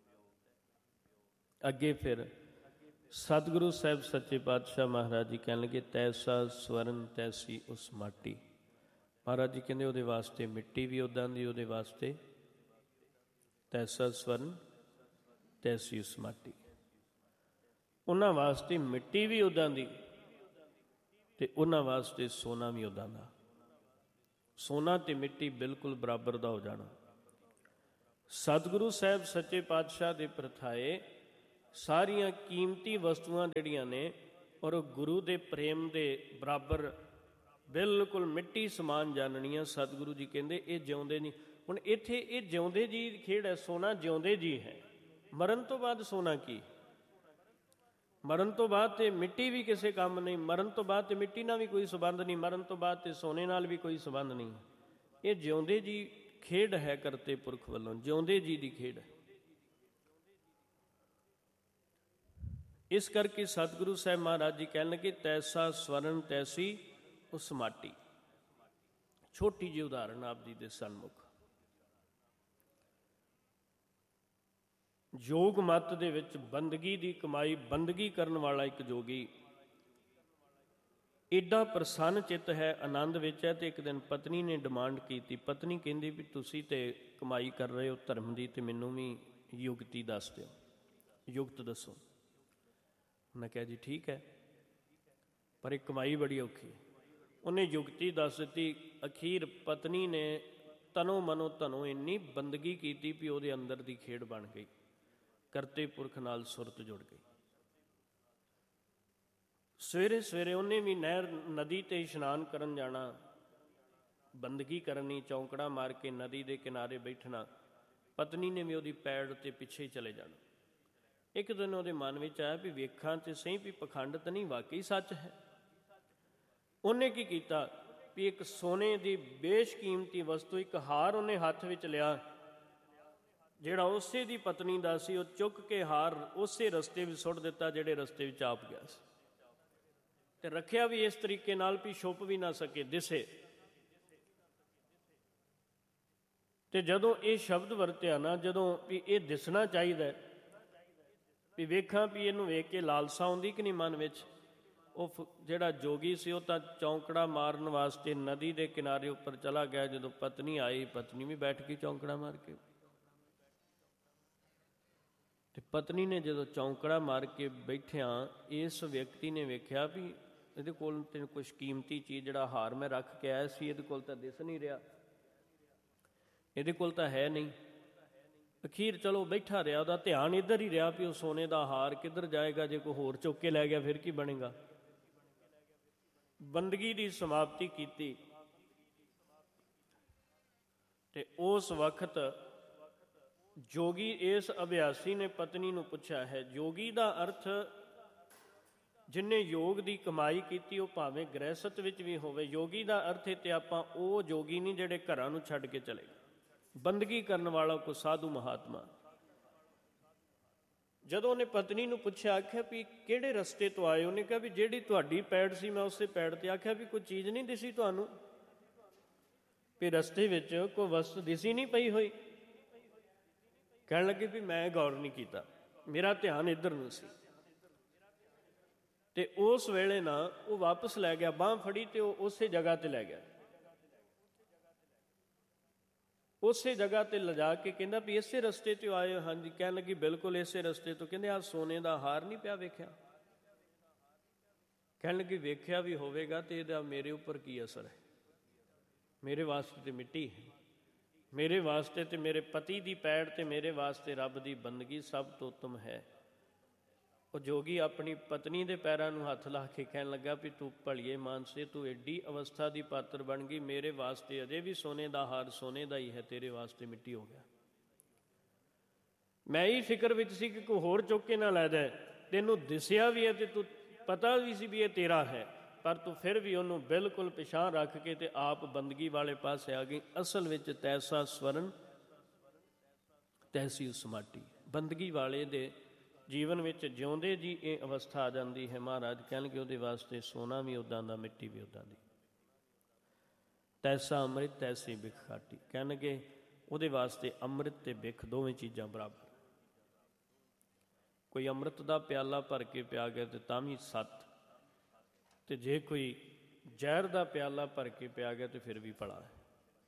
A: ਅੱਗੇ ਫਿਰ ਸਤਿਗੁਰੂ ਸਾਹਿਬ ਸੱਚੇ ਪਾਤਸ਼ਾਹ ਮਹਾਰਾਜ ਜੀ ਕਹਿਣ ਲੱਗੇ ਤੈਸਾ ਸਵਰਨ ਤੈਸੀ ਉਸ ਮਾਟੀ। ਮਹਾਰਾਜ ਜੀ ਕਹਿੰਦੇ ਉਹਦੇ ਵਾਸਤੇ ਮਿੱਟੀ ਵੀ ਉੱਦਾਂ ਦੀ, ਉਹਦੇ ਵਾਸਤੇ ਤੈਸਾ ਸਵਰਨ ਤੈਸੀ ਉਸ ਮਾਟੀ। ਉਹਨਾਂ ਵਾਸਤੇ ਮਿੱਟੀ ਵੀ ਉੱਦਾਂ ਦੀ ਤੇ ਉਹਨਾਂ ਵਾਸਤੇ ਸੋਨਾ ਵੀ ਉੱਦਾਂ ਦਾ। ਸੋਨਾ ਤੇ ਮਿੱਟੀ ਬਿਲਕੁਲ ਬਰਾਬਰ ਦਾ ਹੋ ਜਾਣਾ। ਸਤਿਗੁਰੂ ਸਾਹਿਬ ਸੱਚੇ ਪਾਤਸ਼ਾਹ ਦੇ ਪ੍ਰਥਾਏ ਸਾਰੀਆਂ ਕੀਮਤੀ ਵਸਤੂਆਂ ਜਿਹੜੀਆਂ ਨੇ ਔਰ ਗੁਰੂ ਦੇ ਪ੍ਰੇਮ ਦੇ ਬਰਾਬਰ ਬਿਲਕੁਲ ਮਿੱਟੀ ਸਮਾਨ ਜਾਣਨੀਆਂ, ਸਤਿਗੁਰੂ ਜੀ ਕਹਿੰਦੇ ਇਹ ਜਿਉਂਦੇ ਨਹੀਂ। ਹੁਣ ਇੱਥੇ ਇਹ ਜਿਉਂਦੇ ਜੀ ਖੇਡ ਹੈ, ਸੋਨਾ ਜਿਉਂਦੇ ਜੀ ਹੈ, ਮਰਨ ਤੋਂ ਬਾਅਦ ਸੋਨਾ ਕੀ? ਮਰਨ ਤੋਂ ਬਾਅਦ ਤੇ ਮਿੱਟੀ ਵੀ ਕਿਸੇ ਕੰਮ ਨਹੀਂ, ਮਰਨ ਤੋਂ ਬਾਅਦ ਤੇ ਮਿੱਟੀ ਨਾਲ ਵੀ ਕੋਈ ਸੰਬੰਧ ਨਹੀਂ, ਮਰਨ ਤੋਂ ਬਾਅਦ ਤੇ ਸੋਨੇ ਨਾਲ ਵੀ ਕੋਈ ਸੰਬੰਧ ਨਹੀਂ। ਇਹ ਜਿਉਂਦੇ ਜੀ ਖੇਡ ਹੈ ਕਰਤੇ ਪੁਰਖ ਵੱਲੋਂ, ਜਿਉਂਦੇ ਜੀ ਦੀ ਖੇਡ ਹੈ। ਇਸ ਕਰਕੇ ਸਤਿਗੁਰੂ ਸਾਹਿਬ ਮਹਾਰਾਜ ਜੀ ਕਹਿਣ ਲੱਗੇ ਤੈਸਾ ਸਵਰਨ ਤੈਸੀ ਉਸ ਮਾਟੀ। ਛੋਟੀ ਜਿਹੀ ਉਦਾਹਰਨ ਆਪ ਜੀ ਦੇ ਸਨਮੁਖ। ਯੋਗ ਮਤ ਦੇ ਵਿੱਚ ਬੰਦਗੀ ਦੀ ਕਮਾਈ, ਬੰਦਗੀ ਕਰਨ ਵਾਲਾ ਇੱਕ ਜੋਗੀ ਏਡਾ ਪ੍ਰਸੰਨ ਚਿੱਤ ਹੈ, ਆਨੰਦ ਵਿੱਚ ਹੈ। ਤੇ ਇੱਕ ਦਿਨ ਪਤਨੀ ਨੇ ਡਿਮਾਂਡ ਕੀਤੀ, ਪਤਨੀ ਕਹਿੰਦੀ ਵੀ ਤੁਸੀਂ ਤੇ ਕਮਾਈ ਕਰ ਰਹੇ ਹੋ ਧਰਮ ਦੀ, ਤੇ ਮੈਨੂੰ ਵੀ ਯੁਕਤੀ ਦੱਸ ਦਿਓ, ਯੁਕਤ ਦੱਸੋ। ਮੈਂ ਕਿਹਾ ਜੀ ਠੀਕ ਹੈ, ਪਰ ਇਹ ਕਮਾਈ ਬੜੀ ਔਖੀ। ਉਹਨੇ ਯੁਕਤੀ ਦੱਸ ਦਿੱਤੀ। ਅਖੀਰ ਪਤਨੀ ਨੇ ਤਨੋ ਮਨੋ ਧਨੋ ਇੰਨੀ ਬੰਦਗੀ ਕੀਤੀ ਵੀ ਉਹਦੇ ਅੰਦਰ ਦੀ ਖੇਡ ਬਣ ਗਈ, ਕਰਤੇ ਪੁਰਖ ਨਾਲ ਸੁਰਤ ਜੁੜ ਗਈ। ਸਵੇਰੇ ਸਵੇਰੇ ਉਹਨੇ ਵੀ ਨਹਿਰ ਨਦੀ 'ਤੇ ਇਸ਼ਨਾਨ ਕਰਨ ਜਾਣਾ, ਬੰਦਗੀ ਕਰਨੀ, ਚੌਂਕੜਾ ਮਾਰ ਕੇ ਨਦੀ ਦੇ ਕਿਨਾਰੇ ਬੈਠਣਾ। ਪਤਨੀ ਨੇ ਵੀ ਉਹਦੀ ਪੈੜ 'ਤੇ ਪਿੱਛੇ ਹੀ ਚਲੇ ਜਾਣਾ। ਇੱਕ ਦਿਨ ਉਹਦੇ ਮਨ ਵਿੱਚ ਆਇਆ ਵੀ ਵੇਖਾਂ ਤੇ ਸਹੀ ਵੀ ਪਖੰਡ ਤਾਂ ਨਹੀਂ ਵਾਕਈ ਸੱਚ ਹੈ। ਉਹਨੇ ਕੀ ਕੀਤਾ ਵੀ ਇੱਕ ਸੋਨੇ ਦੀ ਬੇਸ਼ਕੀਮਤੀ ਵਸਤੂ, ਇੱਕ ਹਾਰ ਉਹਨੇ ਹੱਥ ਵਿੱਚ ਲਿਆ, ਜਿਹੜਾ ਉਸੇ ਦੀ ਪਤਨੀ ਦਾ ਸੀ। ਉਹ ਚੁੱਕ ਕੇ ਹਾਰ ਉਸੇ ਰਸਤੇ ਵਿੱਚ ਸੁੱਟ ਦਿੱਤਾ ਜਿਹੜੇ ਰਸਤੇ ਵਿੱਚ ਆਪ ਗਿਆ ਸੀ, ਤੇ ਰੱਖਿਆ ਵੀ ਇਸ ਤਰੀਕੇ ਨਾਲ ਵੀ ਛੁਪ ਵੀ ਨਾ ਸਕੇ, ਦਿਸੇ। ਤੇ ਜਦੋਂ ਇਹ ਸ਼ਬਦ ਵਰਤਿਆ ਨਾ, ਜਦੋਂ ਵੀ ਇਹ ਦਿਸਣਾ ਚਾਹੀਦਾ ਵੀ ਵੇਖਾਂ ਵੀ ਇਹਨੂੰ ਵੇਖ ਕੇ ਲਾਲਸਾ ਆਉਂਦੀ ਕਿ ਨਹੀਂ ਮਨ ਵਿੱਚ, ਉਹ ਜਿਹੜਾ ਜੋਗੀ ਸੀ ਉਹ ਤਾਂ ਚੌਂਕੜਾ ਮਾਰਨ ਵਾਸਤੇ ਨਦੀ ਦੇ ਕਿਨਾਰੇ ਉੱਪਰ ਚਲਾ ਗਿਆ। ਜਦੋਂ ਪਤਨੀ ਆਈ, ਪਤਨੀ ਵੀ ਬੈਠ ਗਈ ਚੌਂਕੜਾ ਮਾਰ ਕੇ। ਤੇ ਪਤਨੀ ਨੇ ਜਦੋਂ ਚੌਂਕੜਾ ਮਾਰ ਕੇ ਬੈਠਿਆਂ ਇਸ ਵਿਅਕਤੀ ਨੇ ਵੇਖਿਆ ਵੀ ਇਹਦੇ ਕੋਲ ਤੇ ਕੁਛ ਕੀਮਤੀ ਚੀਜ਼, ਜਿਹੜਾ ਹਾਰ ਮੈਂ ਰੱਖ ਕੇ ਆਇਆ ਸੀ, ਇਹਦੇ ਕੋਲ ਤਾਂ ਦਿਸ ਨਹੀਂ ਰਿਹਾ, ਇਹਦੇ ਕੋਲ ਤਾਂ ਹੈ ਨਹੀਂ। ਅਖੀਰ ਚਲੋ ਬੈਠਾ ਰਿਹਾ, ਉਹਦਾ ਧਿਆਨ ਇੱਧਰ ਹੀ ਰਿਹਾ ਵੀ ਉਹ ਸੋਨੇ ਦਾ ਹਾਰ ਕਿੱਧਰ ਜਾਏਗਾ, ਜੇ ਕੋਈ ਹੋਰ ਚੁੱਕ ਕੇ ਲੈ ਗਿਆ ਫਿਰ ਕੀ ਬਣੇਗਾ। ਬੰਦਗੀ ਦੀ ਸਮਾਪਤੀ ਕੀਤੀ ਤੇ ਉਸ ਵਕਤ ਜੋਗੀ ਇਸ ਅਭਿਆਸੀ ਨੇ ਪਤਨੀ ਨੂੰ ਪੁੱਛਿਆ ਹੈ। ਜੋਗੀ ਦਾ ਅਰਥ ਜਿਹਨੇ ਯੋਗ ਦੀ ਕਮਾਈ ਕੀਤੀ, ਉਹ ਭਾਵੇਂ ਗ੍ਰਹਿਸਤ ਵਿੱਚ ਵੀ ਹੋਵੇ। ਯੋਗੀ ਦਾ ਅਰਥ ਹੈ ਤੇ ਆਪਾਂ ਉਹ ਜੋਗੀ ਨਹੀਂ ਜਿਹੜੇ ਘਰਾਂ ਨੂੰ ਛੱਡ ਕੇ ਚਲੇ, ਬੰਦਗੀ ਕਰਨ ਵਾਲਾ ਕੋ ਸਾਧੂ ਮਹਾਤਮਾ। ਜਦੋਂ ਉਹਨੇ ਪਤਨੀ ਨੂੰ ਪੁੱਛਿਆ, ਆਖਿਆ ਵੀ ਕਿਹੜੇ ਰਸਤੇ ਤੋਂ ਆਏ? ਉਹਨੇ ਕਿਹਾ ਵੀ ਜਿਹੜੀ ਤੁਹਾਡੀ ਪੈੜ ਸੀ ਮੈਂ ਉਸੇ ਪੈੜ ਤੇ। ਆਖਿਆ ਵੀ ਕੋਈ ਚੀਜ਼ ਨਹੀਂ ਦਿਸੀ ਤੁਹਾਨੂੰ? ਵੀ ਰਸਤੇ ਵਿੱਚ ਕੋਈ ਵਸਤੂ ਦਿਸੀ ਨਹੀਂ ਪਈ ਹੋਈ? ਕਹਿਣ ਲੱਗੇ ਵੀ ਮੈਂ ਗੌਰ ਨਹੀਂ ਕੀਤਾ, ਮੇਰਾ ਧਿਆਨ ਇੱਧਰ ਨੂੰ ਸੀ। ਤੇ ਉਸ ਵੇਲੇ ਨਾ ਉਹ ਵਾਪਸ ਲੈ ਗਿਆ, ਬਾਂਹ ਫੜੀ ਤੇ ਉਹ ਉਸੇ ਜਗ੍ਹਾ ਤੇ ਲੈ ਗਿਆ। ਉਸੇ ਜਗ੍ਹਾ ਤੇ ਲਿਜਾ ਕੇ ਕਹਿੰਦਾ ਵੀ ਇਸੇ ਰਸਤੇ ਤੇ ਆਏ ਹੋ? ਹਾਂਜੀ। ਕਹਿਣ ਲੱਗੀ ਬਿਲਕੁਲ ਇਸੇ ਰਸਤੇ ਤੋਂ। ਕਹਿੰਦੇ ਆਹ ਸੋਨੇ ਦਾ ਹਾਰ ਨਹੀਂ ਪਿਆ ਵੇਖਿਆ? ਕਹਿਣ ਲੱਗੀ ਵੇਖਿਆ ਵੀ ਹੋਵੇਗਾ ਤੇ ਇਹਦਾ ਮੇਰੇ ਉੱਪਰ ਕੀ ਅਸਰ ਹੈ? ਮੇਰੇ ਵਾਸਤੇ ਤੇ ਮਿੱਟੀ ਹੈ, ਮੇਰੇ ਵਾਸਤੇ ਤੇ ਮੇਰੇ ਪਤੀ ਦੀ ਪੈੜ ਤੇ ਮੇਰੇ ਵਾਸਤੇ ਰੱਬ ਦੀ ਬੰਦਗੀ ਸਭ ਤੋਂ ਉੱਤਮ ਹੈ। ਉਹ ਜੋਗੀ ਆਪਣੀ ਪਤਨੀ ਦੇ ਪੈਰਾਂ ਨੂੰ ਹੱਥ ਲਾ ਕੇ ਕਹਿਣ ਲੱਗਾ ਵੀ ਤੂੰ ਭਲੀਏ ਮਾਨਸੇ, ਤੂੰ ਐਡੀ ਅਵਸਥਾ ਦੀ ਪਾਤਰ ਬਣ ਗਈ, ਮੇਰੇ ਵਾਸਤੇ ਅਜੇ ਵੀ ਸੋਨੇ ਦਾ ਹਾਰ ਸੋਨੇ ਦਾ ਹੀ ਹੈ, ਤੇਰੇ ਵਾਸਤੇ ਮਿੱਟੀ ਹੋ ਗਿਆ। ਮੈਂ ਹੀ ਫਿਕਰ ਵਿੱਚ ਸੀ ਕਿ ਕੋਈ ਹੋਰ ਚੁੱਕ ਕੇ ਨਾ ਲੈ ਜਾਏ। ਤੈਨੂੰ ਦਿਸਿਆ ਵੀ ਹੈ ਤੇ ਤੂੰ ਪਤਾ ਵੀ ਸੀ ਵੀ ਇਹ ਤੇਰਾ ਹੈ, ਪਰ ਤੂੰ ਫਿਰ ਵੀ ਉਹਨੂੰ ਬਿਲਕੁਲ ਪਿਛਾਂਹ ਰੱਖ ਕੇ ਤੇ ਆਪ ਬੰਦਗੀ ਵਾਲੇ ਪਾਸੇ ਆ ਗਈ। ਅਸਲ ਵਿੱਚ ਤੈਸਾ ਸਵਰਨ ਤੈਸੀ ਉਸ ਮਾਟੀ। ਬੰਦਗੀ ਵਾਲੇ ਦੇ ਜੀਵਨ ਵਿੱਚ ਜਿਉਂਦੇ ਜੀ ਇਹ ਅਵਸਥਾ ਆ ਜਾਂਦੀ ਹੈ। ਮਹਾਰਾਜ ਕਹਿਣਗੇ ਉਹਦੇ ਵਾਸਤੇ ਸੋਨਾ ਵੀ ਉੱਦਾਂ ਦਾ, ਮਿੱਟੀ ਵੀ ਉੱਦਾਂ ਦੀ। ਤੈਸਾ ਅੰਮ੍ਰਿਤ ਤੈਸੀ ਬਿਖ ਖਾਟੀ। ਕਹਿਣਗੇ ਉਹਦੇ ਵਾਸਤੇ ਅੰਮ੍ਰਿਤ ਤੇ ਬਿਖ ਦੋਵੇਂ ਚੀਜ਼ਾਂ ਬਰਾਬਰ। ਕੋਈ ਅੰਮ੍ਰਿਤ ਦਾ ਪਿਆਲਾ ਭਰ ਕੇ ਪਿਆ ਗਿਆ ਤੇ ਤਾਂ ਵੀ ਸੱਤ, ਤੇ ਜੇ ਕੋਈ ਜ਼ਹਿਰ ਦਾ ਪਿਆਲਾ ਭਰ ਕੇ ਪਿਆ ਗਿਆ ਤੇ ਫਿਰ ਵੀ ਭਲਾ ਹੈ।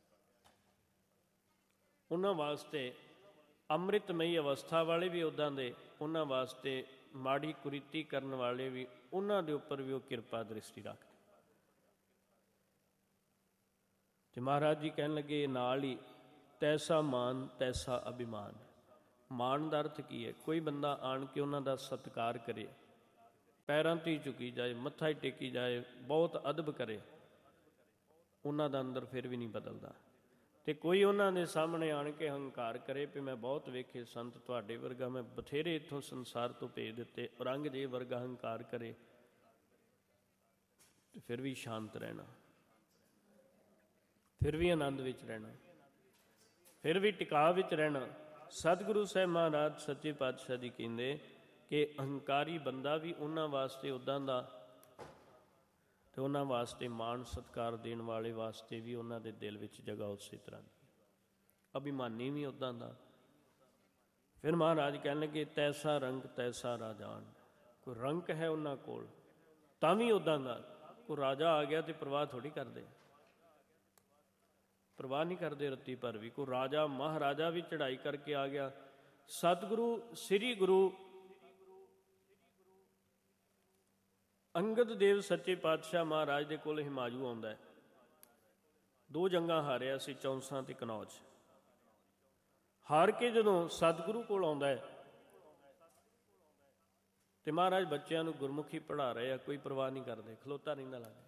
A: ਉਹਨਾਂ ਵਾਸਤੇ ਅੰਮ੍ਰਿਤਮਈ ਅਵਸਥਾ ਵਾਲੇ ਵੀ ਉੱਦਾਂ ਦੇ, ਉਹਨਾਂ ਵਾਸਤੇ ਮਾੜੀ ਕੁਰੀਤੀ ਕਰਨ ਵਾਲੇ ਵੀ, ਉਹਨਾਂ ਦੇ ਉੱਪਰ ਵੀ ਉਹ ਕਿਰਪਾ ਦ੍ਰਿਸ਼ਟੀ ਰੱਖਦੇ। ਤੇ ਮਹਾਰਾਜ ਜੀ ਕਹਿਣ ਲੱਗੇ ਨਾਲ ਹੀ ਤੈਸਾ ਮਾਨ ਤੈਸਾ ਅਭਿਮਾਨ। ਮਾਣ ਦਾ ਅਰਥ ਕੀ ਹੈ? ਕੋਈ ਬੰਦਾ ਆਣ ਕੇ ਉਹਨਾਂ ਦਾ ਸਤਿਕਾਰ ਕਰੇ, ਪੈਰਾਂ 'ਤੇ ਹੀ ਝੁਕੀ ਜਾਏ, ਮੱਥਾ ਹੀ ਟੇਕੀ ਜਾਏ, ਬਹੁਤ ਅਦਬ ਕਰੇ, ਉਹਨਾਂ ਦਾ ਅੰਦਰ ਫਿਰ ਵੀ ਨਹੀਂ ਬਦਲਦਾ। ਅਤੇ ਕੋਈ ਉਹਨਾਂ ਦੇ ਸਾਹਮਣੇ ਆਣ ਕੇ ਹੰਕਾਰ ਕਰੇ ਵੀ ਮੈਂ ਬਹੁਤ ਵੇਖੇ ਸੰਤ ਤੁਹਾਡੇ ਵਰਗਾ, ਮੈਂ ਬਥੇਰੇ ਇੱਥੋਂ ਸੰਸਾਰ ਤੋਂ ਭੇਜ ਦਿੱਤੇ, ਔਰੰਗਜ਼ੇਬ ਵਰਗਾ ਹੰਕਾਰ ਕਰੇ, ਅਤੇ ਫਿਰ ਵੀ ਸ਼ਾਂਤ ਰਹਿਣਾ, ਫਿਰ ਵੀ ਆਨੰਦ ਵਿੱਚ ਰਹਿਣਾ, ਫਿਰ ਵੀ ਟਿਕਾਅ ਵਿੱਚ ਰਹਿਣਾ। ਸਤਿਗੁਰੂ ਸਾਹਿਬ ਮਹਾਰਾਜ ਸੱਚੇ ਪਾਤਸ਼ਾਹ ਜੀ ਕਹਿੰਦੇ ਕਿ ਅਹੰਕਾਰੀ ਬੰਦਾ ਵੀ ਉਹਨਾਂ ਵਾਸਤੇ ਉੱਦਾਂ ਦਾ, ਅਤੇ ਉਹਨਾਂ ਵਾਸਤੇ ਮਾਣ ਸਤਿਕਾਰ ਦੇਣ ਵਾਲੇ ਵਾਸਤੇ ਵੀ ਉਹਨਾਂ ਦੇ ਦਿਲ ਵਿੱਚ ਜਗ੍ਹਾ ਉਸੇ ਤਰ੍ਹਾਂ ਦੀ, ਅਭਿਮਾਨੀ ਵੀ ਉੱਦਾਂ ਦਾ। ਫਿਰ ਮਹਾਰਾਜ ਕਹਿਣ ਲੱਗੇ ਤੈਸਾ ਰੰਕ ਤੈਸਾ ਰਾਜਾਨ। ਕੋਈ ਰੰਕ ਹੈ ਉਹਨਾਂ ਕੋਲ ਤਾਂ ਵੀ ਉੱਦਾਂ ਦਾ। ਕੋਈ ਰਾਜਾ ਆ ਗਿਆ ਅਤੇ ਪ੍ਰਵਾਹ ਥੋੜ੍ਹੀ ਕਰਦੇ, ਪ੍ਰਵਾਹ ਨਹੀਂ ਕਰਦੇ ਰੱਤੀ ਭਰ ਵੀ। ਕੋਈ ਰਾਜਾ ਮਹਾਰਾਜਾ ਵੀ ਚੜ੍ਹਾਈ ਕਰਕੇ ਆ ਗਿਆ। ਸਤਿਗੁਰੂ ਸ੍ਰੀ ਗੁਰੂ ਅੰਗਦ ਦੇਵ ਸੱਚੇ ਪਾਤਸ਼ਾਹ ਮਹਾਰਾਜ ਦੇ ਕੋਲ ਹਿਮਾਯੂ ਆਉਂਦਾ ਹੈ। ਦੋ ਜੰਗਾਂ ਹਾਰਿਆ ਸੀ, ਚੌਂਸਾ ਅਤੇ ਕਨੌਜ। ਹਾਰ ਕੇ ਜਦੋਂ ਸਤਿਗੁਰੂ ਕੋਲ ਆਉਂਦਾ ਹੈ ਅਤੇ ਮਹਾਰਾਜ ਬੱਚਿਆਂ ਨੂੰ ਗੁਰਮੁਖੀ ਪੜ੍ਹਾ ਰਹੇ ਆ, ਕੋਈ ਪਰਵਾਹ ਨਹੀਂ ਕਰਦੇ, ਖਲੋਤਾ ਰਹਿੰਦਾ ਲੱਗ।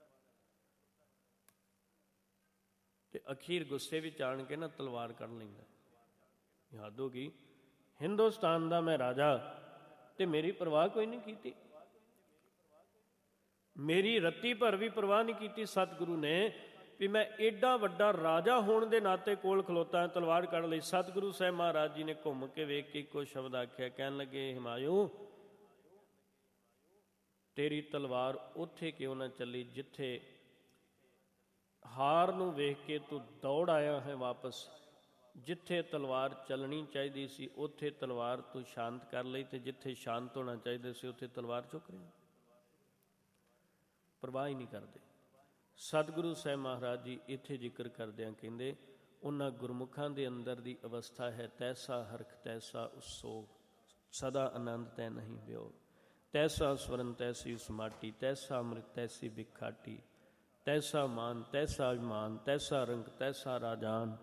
A: ਅਤੇ ਅਖੀਰ ਗੁੱਸੇ ਵਿੱਚ ਆਣ ਕੇ ਨਾ ਤਲਵਾਰ ਕੱਢ ਲੈਂਦਾ। ਹੱਦ ਹੋ ਗਈ, ਹਿੰਦੁਸਤਾਨ ਦਾ ਮੈਂ ਰਾਜਾ ਅਤੇ ਮੇਰੀ ਪਰਵਾਹ ਕੋਈ ਨਹੀਂ ਕੀਤੀ, ਮੇਰੀ ਰੱਤੀ ਭਰ ਵੀ ਪਰਵਾਹ ਨਹੀਂ ਕੀਤੀ ਸਤਿਗੁਰੂ ਨੇ ਵੀ ਮੈਂ ਏਡਾ ਵੱਡਾ ਰਾਜਾ ਹੋਣ ਦੇ ਨਾਤੇ ਕੋਲ ਖਲੋਤਾ, ਤਲਵਾਰ ਕੱਢ ਲਈ। ਸਤਿਗੁਰੂ ਸਾਹਿਬ ਮਹਾਰਾਜ ਜੀ ਨੇ ਘੁੰਮ ਕੇ ਵੇਖ ਕੇ ਇੱਕੋ ਸ਼ਬਦ ਆਖਿਆ, ਕਹਿਣ ਲੱਗੇ ਹਿਮਾਯੂ ਤੇਰੀ ਤਲਵਾਰ ਉੱਥੇ ਕਿਉਂ ਨਾ ਚੱਲੀ ਜਿੱਥੇ ਹਾਰ ਨੂੰ ਵੇਖ ਕੇ ਤੂੰ ਦੌੜ ਆਇਆ ਹੈ ਵਾਪਸ। ਜਿੱਥੇ ਤਲਵਾਰ ਚੱਲਣੀ ਚਾਹੀਦੀ ਸੀ ਉੱਥੇ ਤਲਵਾਰ ਤੂੰ ਸ਼ਾਂਤ ਕਰ ਲਈ, ਅਤੇ ਜਿੱਥੇ ਸ਼ਾਂਤ ਹੋਣਾ ਚਾਹੀਦਾ ਸੀ ਉੱਥੇ ਤਲਵਾਰ ਚੁੱਕ ਰਿਹਾ। ਪਰਵਾਹ ਹੀ ਨਹੀਂ ਕਰਦੇ। ਸਤਿਗੁਰੂ ਸਾਹਿਬ ਮਹਾਰਾਜ ਜੀ ਇੱਥੇ ਜ਼ਿਕਰ ਕਰਦਿਆਂ ਕਹਿੰਦੇ ਉਹਨਾਂ ਗੁਰਮੁਖਾਂ ਦੇ ਅੰਦਰ ਦੀ ਅਵਸਥਾ ਹੈ ਤੈਸਾ ਹਰਖ ਤੈਸਾ ਉਸੋਗ, ਸਦਾ ਆਨੰਦ ਤੈ ਨਹੀਂ ਵਿਓ, ਤੈਸਾ ਸਵਰਨ ਤੈਸੀ ਉਸ ਮਾਟੀ, ਤੈਸਾ ਅੰਮ੍ਰਿਤ ਤੈਸੀ ਬਿਖਾਟੀ, ਤੈਸਾ ਮਾਨ ਤੈਸਾ ਅਭਿਮਾਨ, ਤੈਸਾ ਰੰਗ ਤੈਸਾ ਰਾਜਾਨ।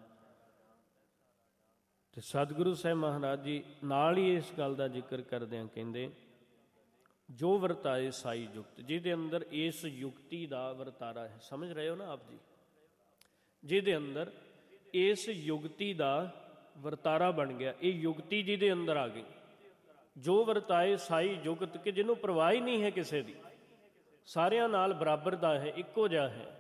A: ਅਤੇ ਸਤਿਗੁਰੂ ਸਾਹਿਬ ਮਹਾਰਾਜ ਜੀ ਨਾਲ ਹੀ ਇਸ ਗੱਲ ਦਾ ਜ਼ਿਕਰ ਕਰਦਿਆਂ ਕਹਿੰਦੇ ਜੋ ਵਰਤਾਏ ਸਾਈ ਯੁਕਤ, ਜਿਹਦੇ ਅੰਦਰ ਇਸ ਯੁਕਤੀ ਦਾ ਵਰਤਾਰਾ ਹੈ। ਸਮਝ ਰਹੇ ਹੋ ਨਾ ਆਪ ਜੀ? ਜਿਹਦੇ ਅੰਦਰ ਇਸ ਯੁਗਤੀ ਦਾ ਵਰਤਾਰਾ ਬਣ ਗਿਆ, ਇਹ ਯੁਗਤੀ ਜਿਹਦੇ ਅੰਦਰ ਆ ਗਈ। ਜੋ ਵਰਤਾਏ ਸਾਈ ਯੁਗਤ, ਕਿ ਜਿਹਨੂੰ ਪਰਵਾਹ ਹੀ ਨਹੀਂ ਹੈ ਕਿਸੇ ਦੀ, ਸਾਰਿਆਂ ਨਾਲ ਬਰਾਬਰ ਦਾ ਹੈ, ਇੱਕੋ ਜਿਹਾ ਹੈ।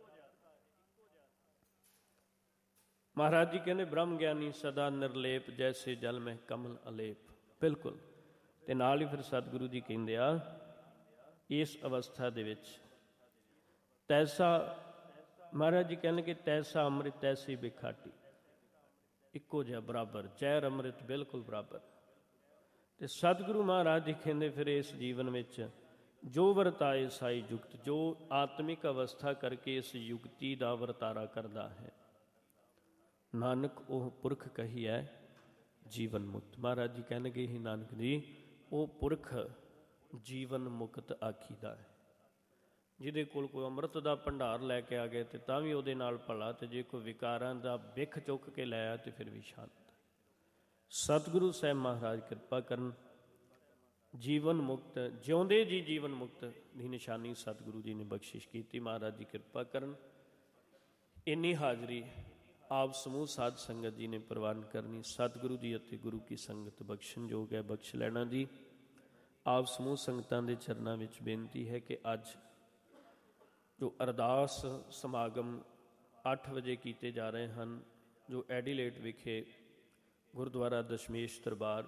A: ਮਹਾਰਾਜ ਜੀ ਕਹਿੰਦੇ ਬ੍ਰਹਮ ਗਿਆਨੀ ਸਦਾ ਨਿਰਲੇਪ, ਜੈਸੇ ਜਲ ਮਹਿ ਕਮਲ ਅਲੇਪ। ਬਿਲਕੁਲ। ਅਤੇ ਨਾਲ ਹੀ ਫਿਰ ਸਤਿਗੁਰੂ ਜੀ ਕਹਿੰਦੇ ਆ ਇਸ ਅਵਸਥਾ ਦੇ ਵਿੱਚ ਤੈਸਾ, ਮਹਾਰਾਜ ਜੀ ਕਹਿਣਗੇ ਤੈਸਾ ਅੰਮ੍ਰਿਤ ਤੈਸੀ ਬਿਖਾਟੀ, ਇੱਕੋ ਜਿਹਾ ਬਰਾਬਰ, ਜ਼ਹਿਰ ਅੰਮ੍ਰਿਤ ਬਿਲਕੁਲ ਬਰਾਬਰ। ਅਤੇ ਸਤਿਗੁਰੂ ਮਹਾਰਾਜ ਜੀ ਕਹਿੰਦੇ ਫਿਰ ਇਸ ਜੀਵਨ ਵਿੱਚ ਜੋ ਵਰਤਾਏ ਸਾਈ ਯੁਕਤ, ਜੋ ਆਤਮਿਕ ਅਵਸਥਾ ਕਰਕੇ ਇਸ ਯੁਕਤੀ ਦਾ ਵਰਤਾਰਾ ਕਰਦਾ ਹੈ, ਨਾਨਕ ਉਹ ਪੁਰਖ ਕਹੀ ਹੈ ਜੀਵਨ ਮੁਕਤ। ਮਹਾਰਾਜ ਜੀ ਕਹਿਣਗੇ ਹੀ ਨਾਨਕ ਜੀ ਉਹ ਪੁਰਖ ਜੀਵਨ ਮੁਕਤ ਆਖੀਦਾ ਹੈ। ਜਿਹਦੇ ਕੋਲ ਕੋਈ ਅੰਮ੍ਰਿਤ ਦਾ ਭੰਡਾਰ ਲੈ ਕੇ ਆ ਗਏ ਅਤੇ ਤਾਂ ਵੀ ਉਹਦੇ ਨਾਲ ਭਲਾ, ਅਤੇ ਜੇ ਕੋਈ ਵਿਕਾਰਾਂ ਦਾ ਬਿਖ ਚੁੱਕ ਕੇ ਲੈ ਆਇਆ ਅਤੇ ਫਿਰ ਵੀ ਸ਼ਾਂਤ। ਸਤਿਗੁਰੂ ਸਾਹਿਬ ਮਹਾਰਾਜ ਕਿਰਪਾ ਕਰਨ, ਜੀਵਨ ਮੁਕਤ, ਜਿਉਂਦੇ ਜੀ ਜੀਵਨ ਮੁਕਤ ਦੀ ਨਿਸ਼ਾਨੀ ਸਤਿਗੁਰੂ ਜੀ ਨੇ ਬਖਸ਼ਿਸ਼ ਕੀਤੀ। ਮਹਾਰਾਜ ਜੀ ਕਿਰਪਾ ਕਰਨ। ਇੰਨੀ ਹਾਜ਼ਰੀ ਆਪ ਸਮੂਹ ਸਾਧ ਸੰਗਤ ਜੀ ਨੇ ਪ੍ਰਵਾਨ ਕਰਨੀ। ਸਤਿਗੁਰੂ ਜੀ ਅਤੇ ਗੁਰੂ ਕੀ ਸੰਗਤ ਬਖਸ਼ਣ ਯੋਗ ਹੈ, ਬਖਸ਼ ਲੈਣਾ ਜੀ। ਆਪ ਸਮੂਹ ਸੰਗਤਾਂ ਦੇ ਚਰਨਾਂ ਵਿੱਚ ਬੇਨਤੀ ਹੈ ਕਿ ਅੱਜ ਜੋ ਅਰਦਾਸ ਸਮਾਗਮ ਅੱਠ ਵਜੇ ਕੀਤੇ ਜਾ ਰਹੇ ਹਨ, ਜੋ ਐਡੀਲੇਟ ਵਿਖੇ ਗੁਰਦੁਆਰਾ ਦਸ਼ਮੇਸ਼ ਦਰਬਾਰ,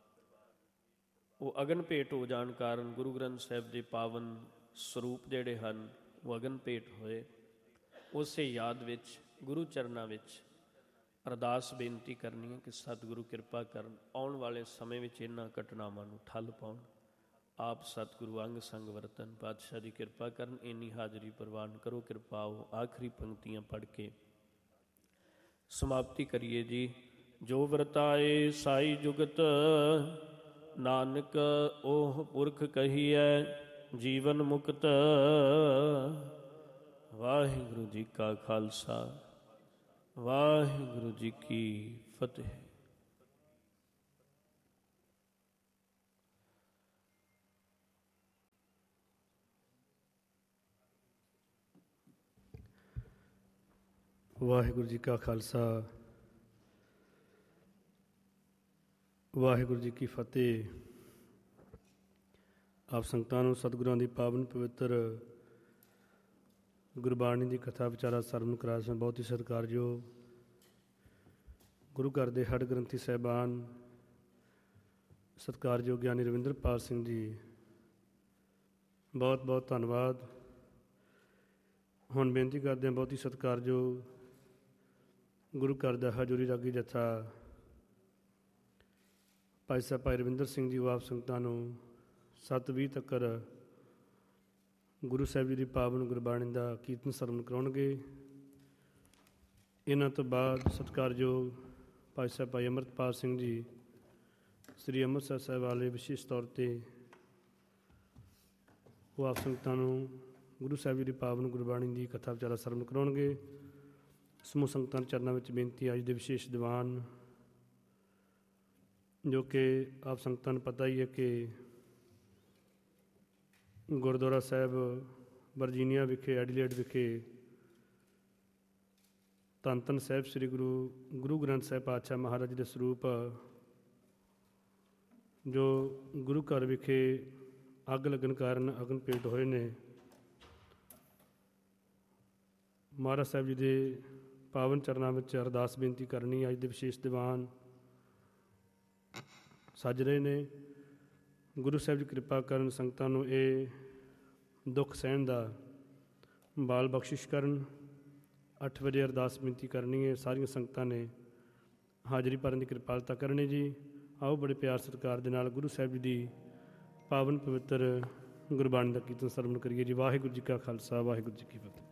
A: ਉਹ ਅਗਨ ਭੇਟ ਹੋ ਜਾਣ ਕਾਰਨ ਗੁਰੂ ਗ੍ਰੰਥ ਸਾਹਿਬ ਦੇ ਪਾਵਨ ਸਰੂਪ ਜਿਹੜੇ ਹਨ ਉਹ ਅਗਨ ਭੇਟ ਹੋਏ। ਉਸੇ ਯਾਦ ਵਿੱਚ ਗੁਰੂ ਚਰਨਾਂ ਵਿੱਚ ਅਰਦਾਸ ਬੇਨਤੀ ਕਰਨੀ ਹੈ ਕਿ ਸਤਿਗੁਰੂ ਕਿਰਪਾ ਕਰਨ, ਆਉਣ ਵਾਲੇ ਸਮੇਂ ਵਿੱਚ ਇਹਨਾਂ ਘਟਨਾਵਾਂ ਨੂੰ ਠੱਲ ਪਾਉਣ। ਆਪ ਸਤਿਗੁਰੂ ਅੰਗ ਸੰਗ ਵਰਤਨ। ਪਾਤਸ਼ਾਹ ਦੀ ਕਿਰਪਾ ਕਰਨ। ਇੰਨੀ ਹਾਜ਼ਰੀ ਪ੍ਰਵਾਨ ਕਰੋ, ਕਿਰਪਾਓ। ਆਖਰੀ ਪੰਕਤੀਆਂ ਪੜ੍ਹ ਕੇ ਸਮਾਪਤੀ ਕਰੀਏ ਜੀ। ਜੋ ਵਰਤਾਏ ਸਾਈ ਜੁਗਤ, ਨਾਨਕ ਉਹ ਪੁਰਖ ਕਹੀਐ ਜੀਵਨ ਮੁਕਤ। ਵਾਹਿਗੁਰੂ ਜੀ ਕਾ ਖਾਲਸਾ, ਵਾਹਿਗੁਰੂ ਜੀ ਕੀ ਫਤਿਹ।
B: ਵਾਹਿਗੁਰੂ ਜੀ ਕਾ ਖਾਲਸਾ, ਵਾਹਿਗੁਰੂ ਜੀ ਕੀ ਫਤਿਹ। ਆਪ ਸੰਗਤਾਂ ਨੂੰ ਸਤਿਗੁਰਾਂ ਦੀ ਪਾਵਨ ਪਵਿੱਤਰ ਗੁਰਬਾਣੀ ਦੀ ਕਥਾ ਵਿਚਾਰਾ ਸਰਵਣ ਕਰਾ ਸਨ। ਬਹੁਤ ਹੀ ਸਤਿਕਾਰਯੋਗ ਗੁਰੂ ਘਰ ਦੇ ਹੱਡ ਗ੍ਰੰਥੀ ਸਾਹਿਬਾਨ, ਸਤਿਕਾਰਯੋਗ ਗਿਆਨੀ ਰਵਿੰਦਰਪਾਲ ਸਿੰਘ ਜੀ, ਬਹੁਤ ਬਹੁਤ ਧੰਨਵਾਦ। ਹੁਣ ਬੇਨਤੀ ਕਰਦੇ ਹਾਂ, ਬਹੁਤ ਹੀ ਸਤਿਕਾਰਯੋਗ ਗੁਰੂ ਘਰ ਦਾ ਹਜ਼ੂਰੀ ਰਾਗੀ ਜਥਾ ਭਾਈ ਸਾਹਿਬ ਭਾਈ ਰਵਿੰਦਰ ਸਿੰਘ ਜੀ, ਉਹ ਆਪ ਸੰਗਤਾਂ ਨੂੰ ਸੱਤ ਵੀਹ ਤੱਕਰ ਗੁਰੂ ਸਾਹਿਬ ਜੀ ਦੀ ਪਾਵਨ ਗੁਰਬਾਣੀ ਦਾ ਕੀਰਤਨ ਸਰਵਣ ਕਰਾਉਣਗੇ। ਇਹਨਾਂ ਤੋਂ ਬਾਅਦ ਸਤਿਕਾਰਯੋਗ ਭਾਈ ਸਾਹਿਬ ਭਾਈ ਅੰਮ੍ਰਿਤਪਾਲ ਸਿੰਘ ਜੀ ਸ੍ਰੀ ਅੰਮ੍ਰਿਤਸਰ ਸਾਹਿਬ ਵਾਲੇ ਵਿਸ਼ੇਸ਼ ਤੌਰ 'ਤੇ ਉਹ ਆਪ ਸੰਗਤਾਂ ਨੂੰ ਗੁਰੂ ਸਾਹਿਬ ਜੀ ਦੀ ਪਾਵਨ ਗੁਰਬਾਣੀ ਦੀ ਕਥਾ ਵਿਚਾਰਾ ਸਰਵਣ ਕਰਾਉਣਗੇ। ਸਮੂਹ ਸੰਗਤਾਂ ਦੇ ਚਰਨਾਂ ਵਿੱਚ ਬੇਨਤੀ, ਅੱਜ ਦੇ ਵਿਸ਼ੇਸ਼ ਦੀਵਾਨ ਜੋ ਕਿ ਆਪ ਸੰਗਤਾਂ ਨੂੰ ਪਤਾ ਹੀ ਹੈ ਕਿ ਗੁਰਦੁਆਰਾ ਸਾਹਿਬ ਵਰਜੀਨੀਆ ਵਿਖੇ, ਐਡੀਲੇਡ ਵਿਖੇ ਧੰਨ ਧੰਨ ਸਾਹਿਬ ਸ੍ਰੀ ਗੁਰੂ ਗੁਰੂ ਗ੍ਰੰਥ ਸਾਹਿਬ ਪਾਤਸ਼ਾਹ ਮਹਾਰਾਜ ਦੇ ਸਰੂਪ ਜੋ ਗੁਰੂ ਘਰ ਵਿਖੇ ਅੱਗ ਲੱਗਣ ਕਾਰਨ ਅਗਨ ਭੇਟ ਹੋਏ ਨੇ, ਮਹਾਰਾਜ ਸਾਹਿਬ ਜੀ ਦੇ ਪਾਵਨ ਚਰਨਾਂ ਵਿੱਚ ਅਰਦਾਸ ਬੇਨਤੀ ਕਰਨੀ। ਅੱਜ ਦੇ ਵਿਸ਼ੇਸ਼ ਦੀਵਾਨ ਸੱਜ ਰਹੇ ਨੇ। ਗੁਰੂ ਸਾਹਿਬ ਜੀ ਕਿਰਪਾ ਕਰਨ, ਸੰਗਤਾਂ ਨੂੰ ਇਹ ਦੁੱਖ ਸਹਿਣ ਦਾ ਬਾਲ ਬਖਸ਼ਿਸ਼ ਕਰਨ। ਅੱਠ ਵਜੇ ਅਰਦਾਸ ਬੇਨਤੀ ਕਰਨੀ ਹੈ। ਸਾਰੀਆਂ ਸੰਗਤਾਂ ਨੇ ਹਾਜ਼ਰੀ ਭਰਨ ਦੀ ਕਿਰਪਾਲਤਾ ਕਰਨੀ ਜੀ। ਆਓ ਬੜੇ ਪਿਆਰ ਸਤਿਕਾਰ ਦੇ ਨਾਲ ਗੁਰੂ ਸਾਹਿਬ ਜੀ ਦੀ ਪਾਵਨ ਪਵਿੱਤਰ ਗੁਰਬਾਣੀ ਦਾ ਕੀਰਤਨ ਸਰਵਣ ਕਰੀਏ ਜੀ। ਵਾਹਿਗੁਰੂ ਜੀ ਕਾ ਖਾਲਸਾ, ਵਾਹਿਗੁਰੂ ਜੀ ਕੀ ਫਤਿਹ।